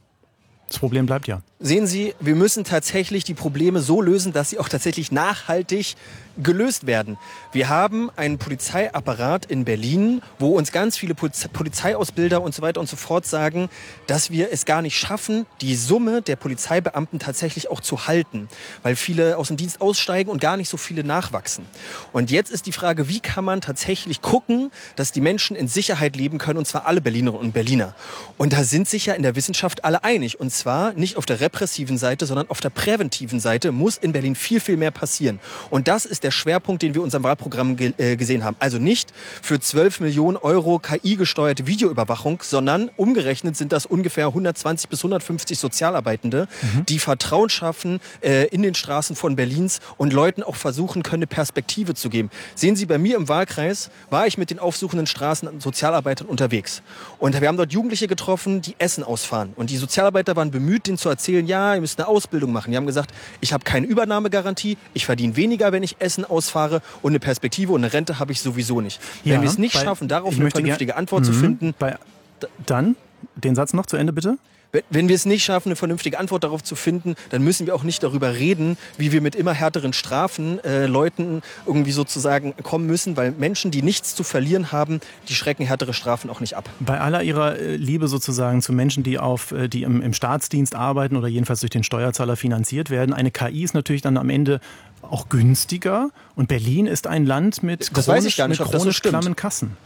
Das Problem bleibt ja. Sehen Sie, wir müssen tatsächlich die Probleme so lösen, dass sie auch tatsächlich nachhaltig gelöst werden. Wir haben einen Polizeiapparat in Berlin, wo uns ganz viele Poliz- Polizeiausbilder und so weiter und so fort sagen, dass wir es gar nicht schaffen, die Summe der Polizeibeamten tatsächlich auch zu halten, weil viele aus dem Dienst aussteigen und gar nicht so viele nachwachsen. Und jetzt ist die Frage, wie kann man tatsächlich gucken, dass die Menschen in Sicherheit leben können, und zwar alle Berlinerinnen und Berliner. Und da sind sich ja in der Wissenschaft alle einig. Und zwar nicht auf der repressiven Seite, sondern auf der präventiven Seite muss in Berlin viel, viel mehr passieren. Und das ist der Schwerpunkt, den wir in unserem Wahlprogramm ge- äh, gesehen haben. Also nicht für zwölf Millionen Euro K I-gesteuerte Videoüberwachung, sondern umgerechnet sind das ungefähr hundertzwanzig bis hundertfünfzig Sozialarbeitende, mhm. die Vertrauen schaffen äh, in den Straßen von Berlins und Leuten auch versuchen können, eine Perspektive zu geben. Sehen Sie, bei mir im Wahlkreis war ich mit den aufsuchenden Straßen- und Sozialarbeitern unterwegs. Und wir haben dort Jugendliche getroffen, die Essen ausfahren. Und die Sozialarbeiter waren bemüht, denen zu erzählen, ja, ihr müsst eine Ausbildung machen. Die haben gesagt, ich habe keine Übernahmegarantie, ich verdiene weniger, wenn ich Essen ausfahre und eine Perspektive und eine Rente habe ich sowieso nicht. Ja, wenn wir es nicht bei, schaffen, darauf eine vernünftige gern, Antwort zu finden. Bei, dann, den Satz noch zu Ende bitte. Wenn wir es nicht schaffen, eine vernünftige Antwort darauf zu finden, dann müssen wir auch nicht darüber reden, wie wir mit immer härteren Strafen äh, Leuten irgendwie sozusagen kommen müssen, weil Menschen, die nichts zu verlieren haben, die schrecken härtere Strafen auch nicht ab. Bei aller Ihrer Liebe sozusagen zu Menschen, die, auf, die im, im Staatsdienst arbeiten oder jedenfalls durch den Steuerzahler finanziert werden, eine K I ist natürlich dann am Ende auch günstiger und Berlin ist ein Land mit das chronisch, weiß ich gar nicht, mit ob das so chronisch stimmt. klammen Kassen.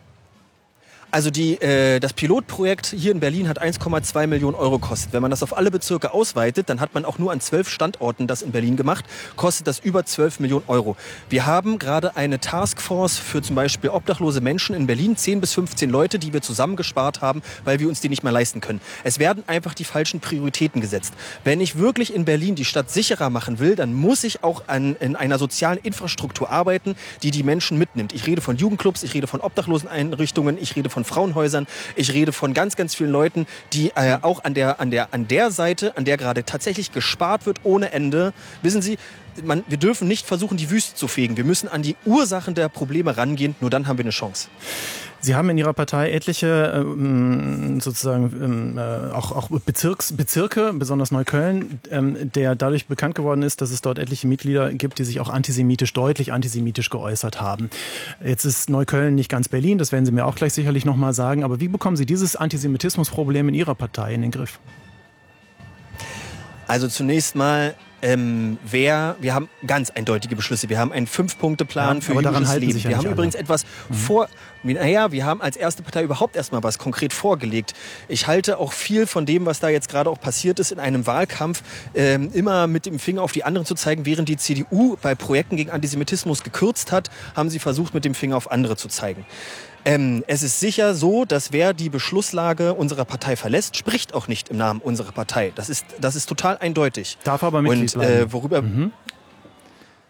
Also die, äh, das Pilotprojekt hier in Berlin hat eins Komma zwei Millionen Euro gekostet. Wenn man das auf alle Bezirke ausweitet, dann hat man auch nur an zwölf Standorten das in Berlin gemacht, kostet das über zwölf Millionen Euro. Wir haben gerade eine Taskforce für zum Beispiel obdachlose Menschen in Berlin, zehn bis fünfzehn Leute, die wir zusammengespart haben, weil wir uns die nicht mehr leisten können. Es werden einfach die falschen Prioritäten gesetzt. Wenn ich wirklich in Berlin die Stadt sicherer machen will, dann muss ich auch an, in einer sozialen Infrastruktur arbeiten, die die Menschen mitnimmt. Ich rede von Jugendclubs, ich rede von Obdachloseneinrichtungen, ich rede von Frauenhäusern. Ich rede von ganz, ganz vielen Leuten, die äh, auch an der, an, der, an der Seite, an der gerade tatsächlich gespart wird ohne Ende. Wissen Sie, man, wir dürfen nicht versuchen, die Wüste zu fegen. Wir müssen an die Ursachen der Probleme rangehen. Nur dann haben wir eine Chance. Sie haben in Ihrer Partei etliche ähm, sozusagen ähm, äh, auch, auch Bezirks, Bezirke, besonders Neukölln, ähm, der dadurch bekannt geworden ist, dass es dort etliche Mitglieder gibt, die sich auch antisemitisch, deutlich antisemitisch geäußert haben. Jetzt ist Neukölln nicht ganz Berlin, das werden Sie mir auch gleich sicherlich nochmal sagen, aber wie bekommen Sie dieses Antisemitismusproblem in Ihrer Partei in den Griff? Also zunächst mal Ähm, wer, wir haben ganz eindeutige Beschlüsse. Wir haben einen Fünf-Punkte-Plan ja, für aber daran jüdisches halten Leben. sich ja wir nicht haben alle. übrigens etwas mhm. vor. Naja, wir haben als erste Partei überhaupt erstmal was konkret vorgelegt. Ich halte auch viel von dem, was da jetzt gerade auch passiert ist, in einem Wahlkampf, ähm, immer mit dem Finger auf die anderen zu zeigen. Während die C D U bei Projekten gegen Antisemitismus gekürzt hat, haben sie versucht, mit dem Finger auf andere zu zeigen. Ähm, es ist sicher so, dass wer die Beschlusslage unserer Partei verlässt, spricht auch nicht im Namen unserer Partei. Das ist, das ist total eindeutig. Darf aber Mitglied Und äh, bleiben. worüber... Mhm.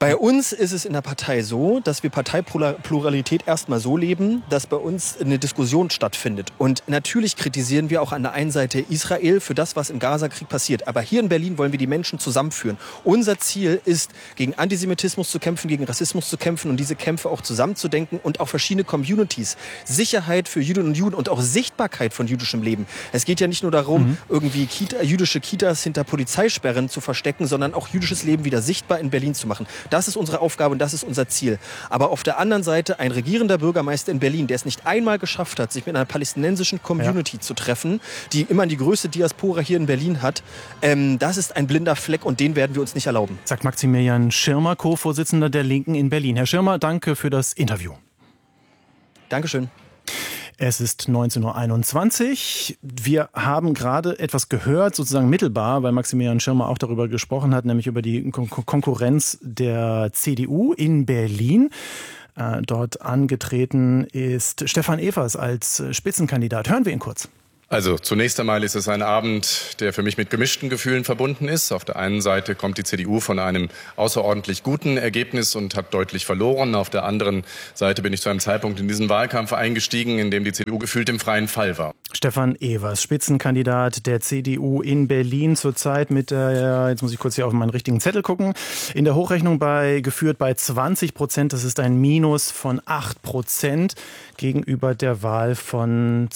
Bei uns ist es in der Partei so, dass wir Parteipluralität erstmal so leben, dass bei uns eine Diskussion stattfindet. Und natürlich kritisieren wir auch an der einen Seite Israel für das, was im Gaza-Krieg passiert. Aber hier in Berlin wollen wir die Menschen zusammenführen. Unser Ziel ist, gegen Antisemitismus zu kämpfen, gegen Rassismus zu kämpfen und diese Kämpfe auch zusammenzudenken und auch verschiedene Communities. Sicherheit für Jüdinnen und Juden und auch Sichtbarkeit von jüdischem Leben. Es geht ja nicht nur darum, mhm. irgendwie Kita, jüdische Kitas hinter Polizeisperren zu verstecken, sondern auch jüdisches Leben wieder sichtbar in Berlin zu machen. Das ist unsere Aufgabe und das ist unser Ziel. Aber auf der anderen Seite ein regierender Bürgermeister in Berlin, der es nicht einmal geschafft hat, sich mit einer palästinensischen Community ja. zu treffen, die immer die größte Diaspora hier in Berlin hat, ähm, das ist ein blinder Fleck und den werden wir uns nicht erlauben. Sagt Maximilian Schirmer, Co-Vorsitzender der Linken in Berlin. Herr Schirmer, danke für das Interview. Dankeschön. Es ist neunzehn Uhr einundzwanzig. Wir haben gerade etwas gehört, sozusagen mittelbar, weil Maximilian Schirmer auch darüber gesprochen hat, nämlich über die Kon- Konkurrenz der C D U in Berlin. Äh, dort angetreten ist Stefan Evers als Spitzenkandidat. Hören wir ihn kurz. Also zunächst einmal ist es ein Abend, der für mich mit gemischten Gefühlen verbunden ist. Auf der einen Seite kommt die C D U von einem außerordentlich guten Ergebnis und hat deutlich verloren. Auf der anderen Seite bin ich zu einem Zeitpunkt in diesen Wahlkampf eingestiegen, in dem die C D U gefühlt im freien Fall war. Stefan Evers, Spitzenkandidat der C D U in Berlin, zurzeit mit der, jetzt muss ich kurz hier auf meinen richtigen Zettel gucken, in der Hochrechnung bei geführt bei zwanzig Prozent. Das ist ein Minus von acht Prozent gegenüber der Wahl von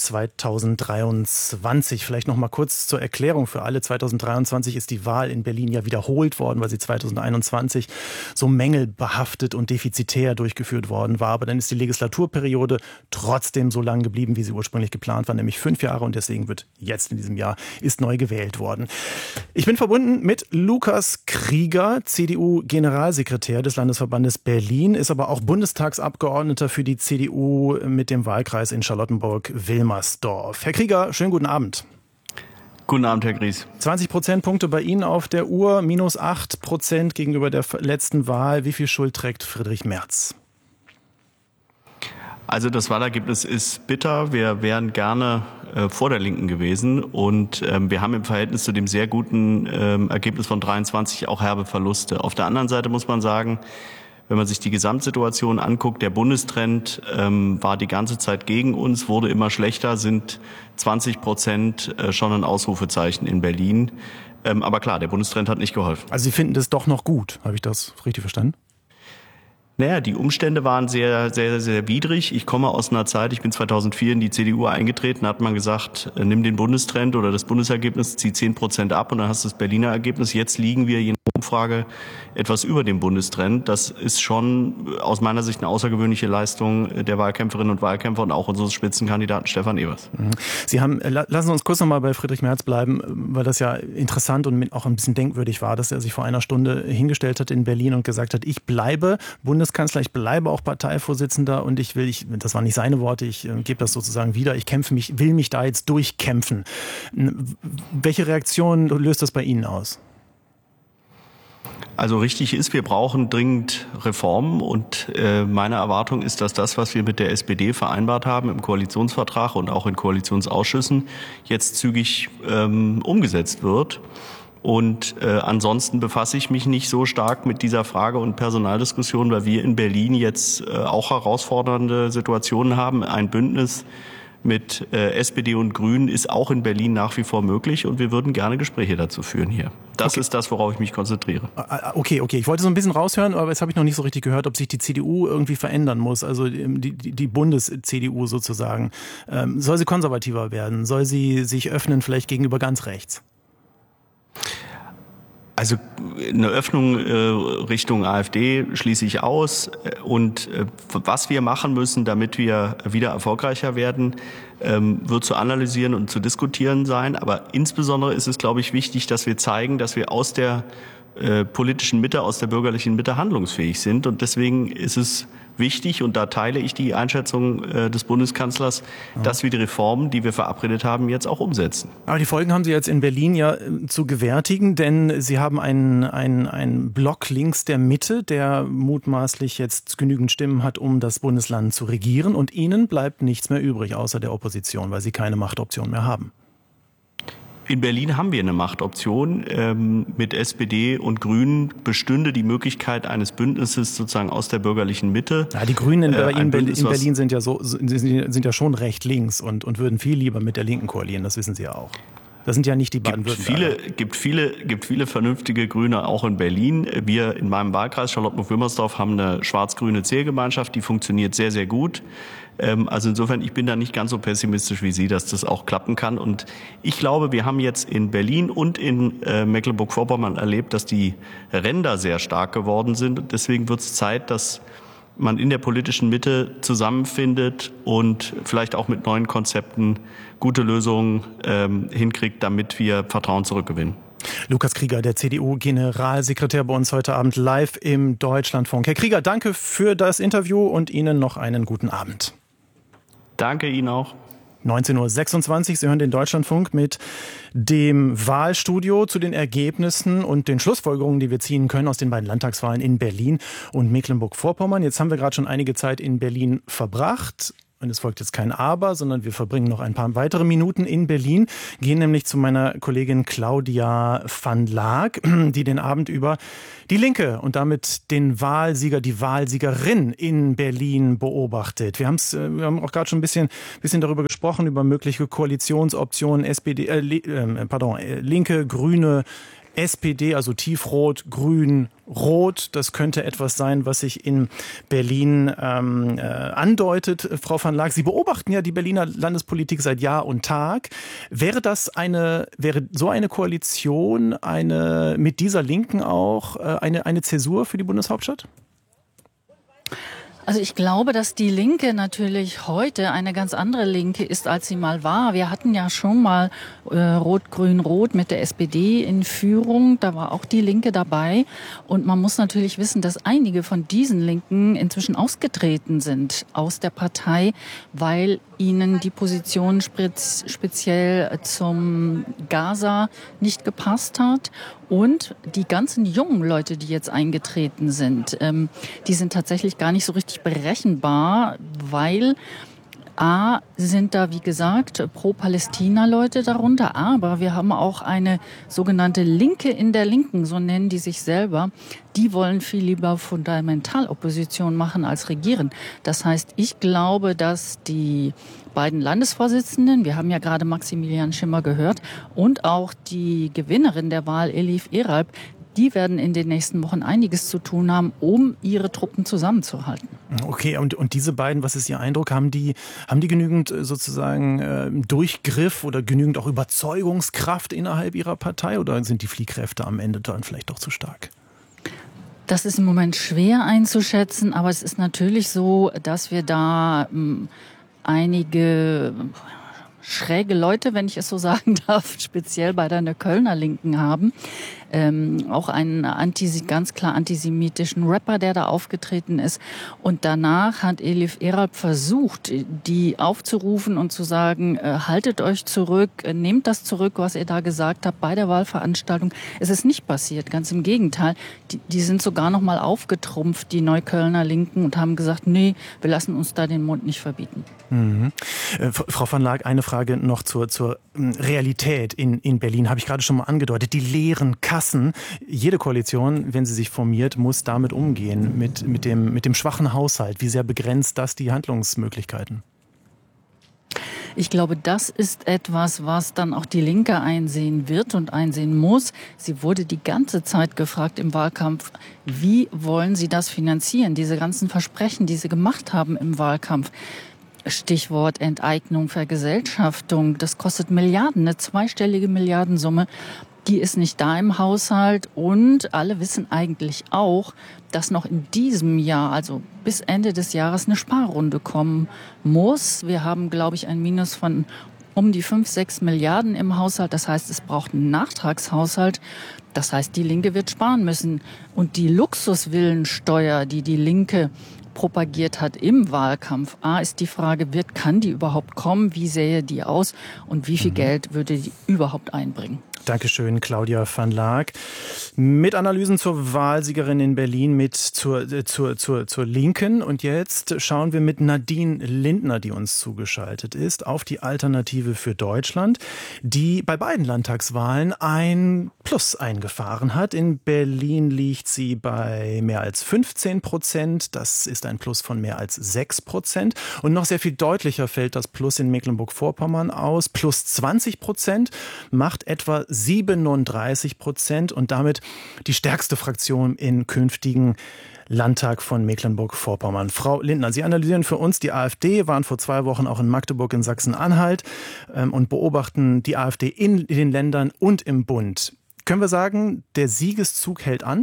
zweitausenddreiundzwanzig. Vielleicht noch mal kurz zur Erklärung für alle. zweitausenddreiundzwanzig ist die Wahl in Berlin ja wiederholt worden, weil sie zweitausendeinundzwanzig so mängelbehaftet und defizitär durchgeführt worden war. Aber dann ist die Legislaturperiode trotzdem so lang geblieben, wie sie ursprünglich geplant war, nämlich fünf Jahre. Und deswegen wird jetzt in diesem Jahr ist neu gewählt worden. Ich bin verbunden mit Lukas Krieger, C D U-Generalsekretär des Landesverbandes Berlin, ist aber auch Bundestagsabgeordneter für die C D U mit dem Wahlkreis in Charlottenburg-Wilmersdorf. Herr Krieger, schönen guten Abend. Guten Abend, Herr Gries. zwanzig Prozentpunkte bei Ihnen auf der Uhr, minus acht Prozent gegenüber der letzten Wahl. Wie viel Schuld trägt Friedrich Merz? Also das Wahlergebnis ist bitter. Wir wären gerne äh, vor der Linken gewesen. Und ähm, wir haben im Verhältnis zu dem sehr guten ähm, Ergebnis von dreiundzwanzig auch herbe Verluste. Auf der anderen Seite muss man sagen, wenn man sich die Gesamtsituation anguckt, der Bundestrend ähm, war die ganze Zeit gegen uns, wurde immer schlechter, sind zwanzig Prozent äh, schon ein Ausrufezeichen in Berlin. Ähm, aber klar, der Bundestrend hat nicht geholfen. Also Sie finden das doch noch gut, habe ich das richtig verstanden? Naja, die Umstände waren sehr, sehr, sehr widrig. Ich komme aus einer Zeit, ich bin zweitausendvier in die C D U eingetreten, da hat man gesagt, nimm den Bundestrend oder das Bundesergebnis, zieh zehn Prozent ab und dann hast du das Berliner Ergebnis. Jetzt liegen wir je nach Umfrage etwas über dem Bundestrend. Das ist schon aus meiner Sicht eine außergewöhnliche Leistung der Wahlkämpferinnen und Wahlkämpfer und auch unseres Spitzenkandidaten Stefan Evers. Sie haben, lassen Sie uns kurz noch mal bei Friedrich Merz bleiben, weil das ja interessant und auch ein bisschen denkwürdig war, dass er sich vor einer Stunde hingestellt hat in Berlin und gesagt hat, ich bleibe Bundeskanzler, ich bleibe auch Parteivorsitzender und ich will, ich, das waren nicht seine Worte, ich äh, gebe das sozusagen wieder, ich kämpfe mich, will mich da jetzt durchkämpfen. Welche Reaktion löst das bei Ihnen aus? Also richtig ist, wir brauchen dringend Reformen und äh, meine Erwartung ist, dass das, was wir mit der S P D vereinbart haben im Koalitionsvertrag und auch in Koalitionsausschüssen, jetzt zügig ähm, umgesetzt wird. Und äh, ansonsten befasse ich mich nicht so stark mit dieser Frage und Personaldiskussion, weil wir in Berlin jetzt äh, auch herausfordernde Situationen haben. Ein Bündnis mit äh, S P D und Grünen ist auch in Berlin nach wie vor möglich und wir würden gerne Gespräche dazu führen hier. Das okay. ist das, worauf ich mich konzentriere. Okay, okay. Ich wollte so ein bisschen raushören, aber jetzt habe ich noch nicht so richtig gehört, ob sich die C D U irgendwie verändern muss, also die, die, die Bundes-C D U sozusagen. Ähm, soll sie konservativer werden? Soll sie sich öffnen vielleicht gegenüber ganz rechts? Also eine Öffnung äh, Richtung AfD schließe ich aus. Und äh, was wir machen müssen, damit wir wieder erfolgreicher werden, ähm, wird zu analysieren und zu diskutieren sein. Aber insbesondere ist es, glaube ich, wichtig, dass wir zeigen, dass wir aus der äh, politischen Mitte, aus der bürgerlichen Mitte handlungsfähig sind. Und deswegen ist es wichtig, und da teile ich die Einschätzung äh, des Bundeskanzlers, ja. dass wir die Reformen, die wir verabredet haben, jetzt auch umsetzen. Aber die Folgen haben Sie jetzt in Berlin ja zu gewärtigen, denn Sie haben einen, einen, einen Block links der Mitte, der mutmaßlich jetzt genügend Stimmen hat, um das Bundesland zu regieren. Und Ihnen bleibt nichts mehr übrig, außer der Opposition, weil Sie keine Machtoption mehr haben. in Berlin haben wir eine Machtoption. Ähm, mit S P D und Grünen bestünde die Möglichkeit eines Bündnisses sozusagen aus der bürgerlichen Mitte. Ja, die Grünen in, äh, in, Bündnis, in Berlin sind ja so sind, sind ja schon recht links und, und würden viel lieber mit der Linken koalieren, das wissen Sie ja auch. Das sind ja nicht die Baden-Württemberger. Viele, gibt viele, gibt viele vernünftige Grüne auch in Berlin. Wir in meinem Wahlkreis Charlottenburg-Wilmersdorf haben eine schwarz-grüne Zählgemeinschaft, die funktioniert sehr, sehr gut. Also insofern, ich bin da nicht ganz so pessimistisch wie Sie, dass das auch klappen kann. Und ich glaube, wir haben jetzt in Berlin und in äh, Mecklenburg-Vorpommern erlebt, dass die Ränder sehr stark geworden sind. Und deswegen wird es Zeit, dass man in der politischen Mitte zusammenfindet und vielleicht auch mit neuen Konzepten gute Lösungen ähm, hinkriegt, damit wir Vertrauen zurückgewinnen. Lukas Krieger, der C D U-Generalsekretär, bei uns heute Abend live im Deutschlandfunk. Herr Krieger, danke für das Interview und Ihnen noch einen guten Abend. Danke Ihnen auch. neunzehn Uhr sechsundzwanzig, Sie hören den Deutschlandfunk mit dem Wahlstudio zu den Ergebnissen und den Schlussfolgerungen, die wir ziehen können aus den beiden Landtagswahlen in Berlin und Mecklenburg-Vorpommern. Jetzt haben wir gerade schon einige Zeit in Berlin verbracht. Und es folgt jetzt kein Aber, sondern wir verbringen noch ein paar weitere Minuten in Berlin, gehen nämlich zu meiner Kollegin Claudia van Laak, die den Abend über die Linke und damit den Wahlsieger, die Wahlsiegerin in Berlin beobachtet. Wir, haben's, wir haben auch gerade schon ein bisschen, bisschen darüber gesprochen, über mögliche Koalitionsoptionen, S P D, äh, äh, pardon, äh, Linke, Grüne, S P D, also tiefrot, grün, rot. Das könnte etwas sein, was sich in Berlin ähm, äh, andeutet. Frau van Laak, Sie beobachten ja die Berliner Landespolitik seit Jahr und Tag. Wäre das eine, wäre so eine Koalition eine mit dieser Linken auch äh, eine, eine Zäsur für die Bundeshauptstadt? Also ich glaube, dass die Linke natürlich heute eine ganz andere Linke ist, als sie mal war. Wir hatten ja schon mal äh, Rot-Grün-Rot mit der S P D in Führung. Da war auch die Linke dabei. Und man muss natürlich wissen, dass einige von diesen Linken inzwischen ausgetreten sind aus der Partei, weil ihnen die Position spez- speziell zum Gaza nicht gepasst hat. Und die ganzen jungen Leute, die jetzt eingetreten sind, ähm, die sind tatsächlich gar nicht so richtig berechenbar, weil A, sind da, wie gesagt, Pro-Palästina-Leute darunter, aber wir haben auch eine sogenannte Linke in der Linken, so nennen die sich selber. Die wollen viel lieber Fundamentalopposition machen als regieren. Das heißt, ich glaube, dass die beiden Landesvorsitzenden, wir haben ja gerade Maximilian Schimmer gehört, und auch die Gewinnerin der Wahl, Elif Eralp, die werden in den nächsten Wochen einiges zu tun haben, um ihre Truppen zusammenzuhalten. Okay, und, und diese beiden, was ist Ihr Eindruck, haben die, haben die genügend sozusagen äh, Durchgriff oder genügend auch Überzeugungskraft innerhalb ihrer Partei oder sind die Fliehkräfte am Ende dann vielleicht doch zu stark? Das ist im Moment schwer einzuschätzen, aber es ist natürlich so, dass wir da ähm, einige schräge Leute, wenn ich es so sagen darf, speziell bei der Kölner Linken haben. Ähm, auch einen antis- ganz klar antisemitischen Rapper, der da aufgetreten ist. Und danach hat Elif Eralp versucht, die aufzurufen und zu sagen, äh, haltet euch zurück, äh, nehmt das zurück, was ihr da gesagt habt bei der Wahlveranstaltung. Es ist nicht passiert, ganz im Gegenteil. Die, die sind sogar noch mal aufgetrumpft, die Neuköllner Linken, und haben gesagt, nee, wir lassen uns da den Mund nicht verbieten. Mhm. Äh, Frau van Laak, eine Frage noch zur, zur Realität in, in Berlin, habe ich gerade schon mal angedeutet. Die leeren Kassen. Jede Koalition, wenn sie sich formiert, muss damit umgehen, mit, mit, dem, mit dem schwachen Haushalt. Wie sehr begrenzt das die Handlungsmöglichkeiten? Ich glaube, das ist etwas, was dann auch die Linke einsehen wird und einsehen muss. Sie wurde die ganze Zeit gefragt im Wahlkampf, wie wollen Sie das finanzieren? Diese ganzen Versprechen, die Sie gemacht haben im Wahlkampf. Stichwort Enteignung, Vergesellschaftung, das kostet Milliarden, eine zweistellige Milliardensumme. Die ist nicht da im Haushalt und alle wissen eigentlich auch, dass noch in diesem Jahr, also bis Ende des Jahres, eine Sparrunde kommen muss. Wir haben, glaube ich, ein Minus von um die fünf, sechs Milliarden im Haushalt. Das heißt, es braucht einen Nachtragshaushalt. Das heißt, die Linke wird sparen müssen. Und die Luxusvillensteuer, die die Linke propagiert hat im Wahlkampf. A, ist die Frage, wird, kann die überhaupt kommen? Wie sähe die aus? Und wie viel Geld würde die überhaupt einbringen? Dankeschön, Claudia van Laak. Mit Analysen zur Wahlsiegerin in Berlin, mit zur, äh, zur, zur, zur Linken. Und jetzt schauen wir mit Nadine Lindner, die uns zugeschaltet ist, auf die Alternative für Deutschland, die bei beiden Landtagswahlen ein Plus eingefahren hat. In Berlin liegt sie bei mehr als fünfzehn Prozent. Das ist ein Plus von mehr als sechs Prozent. Und noch sehr viel deutlicher fällt das Plus in Mecklenburg-Vorpommern aus. Plus zwanzig Prozent macht etwa siebenunddreißig Prozent und damit die stärkste Fraktion im künftigen Landtag von Mecklenburg-Vorpommern. Frau Lindner, Sie analysieren für uns die AfD, waren vor zwei Wochen auch in Magdeburg in Sachsen-Anhalt ähm, und beobachten die AfD in den Ländern und im Bund. Können wir sagen, der Siegeszug hält an?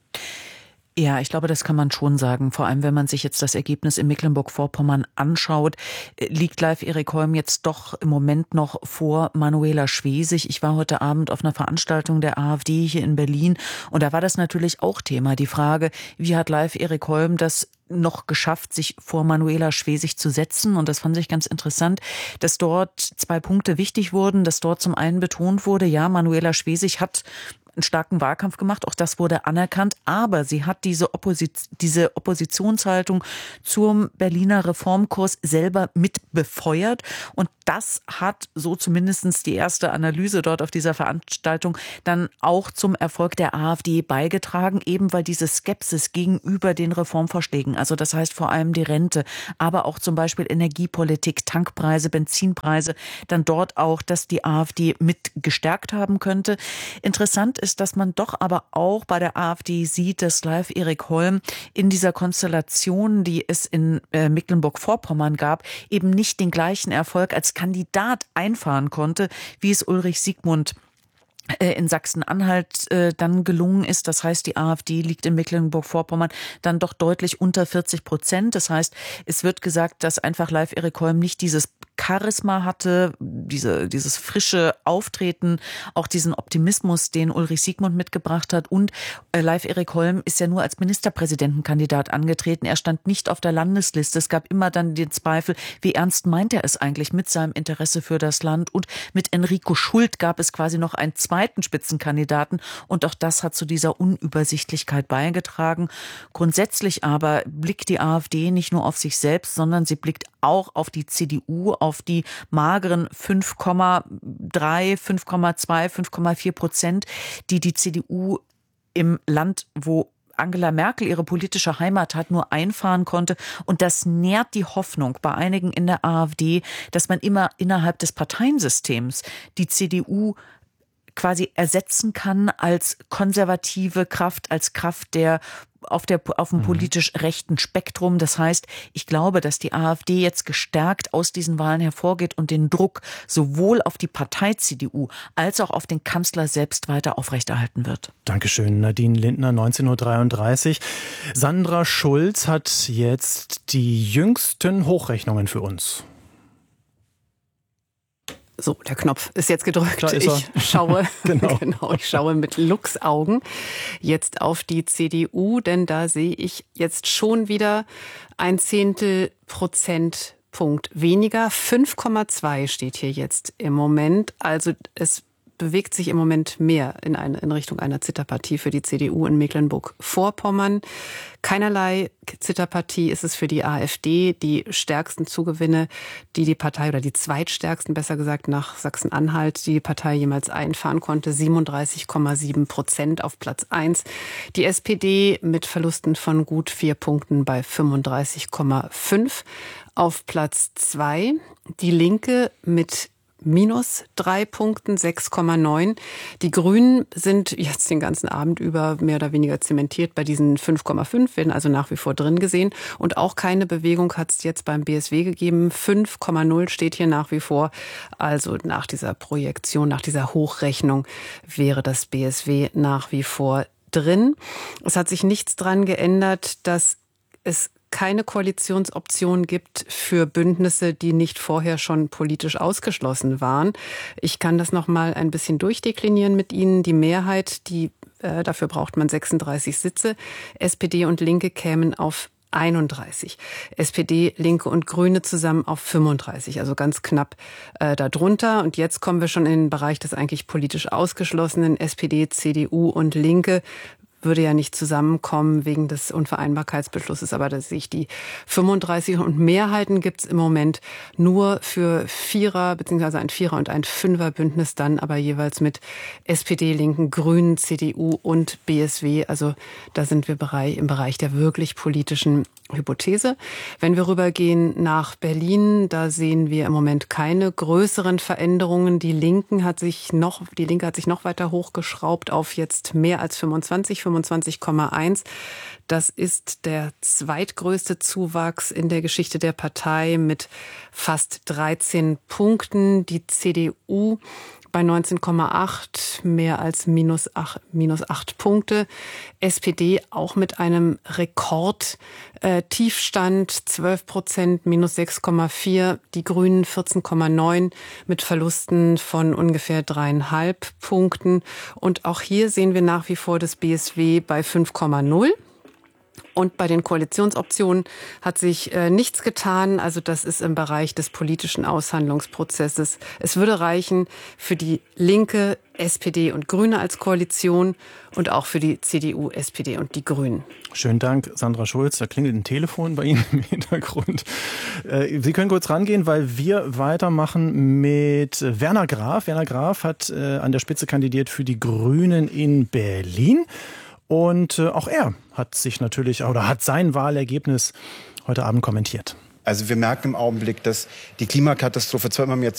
Ja, ich glaube, das kann man schon sagen. Vor allem, wenn man sich jetzt das Ergebnis in Mecklenburg-Vorpommern anschaut, liegt Leif Erik Holm jetzt doch im Moment noch vor Manuela Schwesig. Ich war heute Abend auf einer Veranstaltung der AfD hier in Berlin und da war das natürlich auch Thema. Die Frage, wie hat Leif Erik Holm das noch geschafft, sich vor Manuela Schwesig zu setzen. Und das fand ich ganz interessant, dass dort zwei Punkte wichtig wurden, dass dort zum einen betont wurde, ja, Manuela Schwesig hat einen starken Wahlkampf gemacht, auch das wurde anerkannt, aber sie hat diese, Opposit- diese Oppositionshaltung zum Berliner Reformkurs selber mit befeuert und das hat, so zumindest die erste Analyse dort auf dieser Veranstaltung, dann auch zum Erfolg der AfD beigetragen, eben weil diese Skepsis gegenüber den Reformvorschlägen, also das heißt vor allem die Rente, aber auch zum Beispiel Energiepolitik, Tankpreise, Benzinpreise, dann dort auch, dass die AfD mit gestärkt haben könnte. Interessant ist, dass man doch aber auch bei der AfD sieht, dass Leif Erik Holm in dieser Konstellation, die es in äh, Mecklenburg-Vorpommern gab, eben nicht den gleichen Erfolg als Kandidat einfahren konnte, wie es Ulrich Siegmund in Sachsen-Anhalt äh, dann gelungen ist. Das heißt, die AfD liegt in Mecklenburg-Vorpommern dann doch deutlich unter vierzig Prozent. Das heißt, es wird gesagt, dass einfach Leif Erik Holm nicht dieses Charisma hatte, diese, dieses frische Auftreten, auch diesen Optimismus, den Ulrich Siegmund mitgebracht hat. Und äh, Leif Erik Holm ist ja nur als Ministerpräsidentenkandidat angetreten. Er stand nicht auf der Landesliste. Es gab immer dann den Zweifel, wie ernst meint er es eigentlich mit seinem Interesse für das Land? Und mit Enrico Schult gab es quasi noch einen zweiten Spitzenkandidaten. Und auch das hat zu dieser Unübersichtlichkeit beigetragen. Grundsätzlich aber blickt die AfD nicht nur auf sich selbst, sondern sie blickt auch auf die C D U, auf die mageren fünf Komma drei, fünf Komma zwei, fünf Komma vier Prozent, die die C D U im Land, wo Angela Merkel ihre politische Heimat hat, nur einfahren konnte. Und das nährt die Hoffnung bei einigen in der AfD, dass man immer innerhalb des Parteiensystems die C D U quasi ersetzen kann als konservative Kraft, als Kraft der auf der auf dem politisch rechten Spektrum. Das heißt, ich glaube, dass die AfD jetzt gestärkt aus diesen Wahlen hervorgeht und den Druck sowohl auf die Partei C D U als auch auf den Kanzler selbst weiter aufrechterhalten wird. Dankeschön, Nadine Lindner, neunzehn Uhr dreiunddreißig. Sandra Schulz hat jetzt die jüngsten Hochrechnungen für uns. So, der Knopf ist jetzt gedrückt. Da ist er. Ich schaue, genau. genau, ich schaue mit Luchsaugen jetzt auf die C D U, denn da sehe ich jetzt schon wieder ein Zehntel Prozentpunkt weniger. fünf Komma zwei steht hier jetzt im Moment. Also es bewegt sich im Moment mehr in, eine, in Richtung einer Zitterpartie für die C D U in Mecklenburg-Vorpommern. Keinerlei Zitterpartie ist es für die AfD. Die stärksten Zugewinne, die die Partei, oder die zweitstärksten, besser gesagt, nach Sachsen-Anhalt, die die Partei jemals einfahren konnte, siebenunddreißig Komma sieben Prozent auf Platz eins. Die S P D mit Verlusten von gut vier Punkten bei fünfunddreißig Komma fünf auf Platz zwei. Die Linke mit minus drei Punkten, sechs Komma neun. Die Grünen sind jetzt den ganzen Abend über mehr oder weniger zementiert bei diesen fünf Komma fünf, werden also nach wie vor drin gesehen. Und auch keine Bewegung hat es jetzt beim B S W gegeben. fünf Komma null steht hier nach wie vor. Also nach dieser Projektion, nach dieser Hochrechnung wäre das B S W nach wie vor drin. Es hat sich nichts dran geändert, dass es keine Koalitionsoption gibt für Bündnisse, die nicht vorher schon politisch ausgeschlossen waren. Ich kann das noch mal ein bisschen durchdeklinieren mit Ihnen. Die Mehrheit, die äh, dafür braucht man sechsunddreißig Sitze. S P D und Linke kämen auf einunddreißig. S P D, Linke und Grüne zusammen auf fünfunddreißig, also ganz knapp äh, darunter. Und jetzt kommen wir schon in den Bereich des eigentlich politisch Ausgeschlossenen. S P D, C D U und Linke würde ja nicht zusammenkommen wegen des Unvereinbarkeitsbeschlusses, aber da sehe ich die fünfunddreißig und Mehrheiten gibt's im Moment nur für Vierer, beziehungsweise ein Vierer- und ein Fünfer-Bündnis, dann aber jeweils mit S P D, Linken, Grünen, C D U und B S W. Also da sind wir im Bereich der wirklich politischen Hypothese. Wenn wir rübergehen nach Berlin, da sehen wir im Moment keine größeren Veränderungen. Die Linken hat sich noch, die Linke hat sich noch weiter hochgeschraubt auf jetzt mehr als fünfundzwanzig, fünfundzwanzig Komma eins. Das ist der zweitgrößte Zuwachs in der Geschichte der Partei mit fast dreizehn Punkten. Die C D U bei neunzehn Komma acht, mehr als minus acht, minus acht Punkte. S P D auch mit einem Rekordtiefstand, äh, zwölf Prozent, minus sechs Komma vier. Die Grünen vierzehn Komma neun mit Verlusten von ungefähr dreieinhalb Punkten. Und auch hier sehen wir nach wie vor das B S W bei fünf Komma null. Und bei den Koalitionsoptionen hat sich äh, nichts getan. Also das ist im Bereich des politischen Aushandlungsprozesses. Es würde reichen für die Linke, S P D und Grüne als Koalition und auch für die C D U, S P D und die Grünen. Schönen Dank, Sandra Schulz. Da klingelt ein Telefon bei Ihnen im Hintergrund. Äh, Sie können kurz rangehen, weil wir weitermachen mit Werner Graf. Werner Graf hat äh, an der Spitze kandidiert für die Grünen in Berlin. Und äh, auch er hat sich natürlich oder hat sein Wahlergebnis heute Abend kommentiert. Also wir merken im Augenblick, dass die Klimakatastrophe zwar immer mehr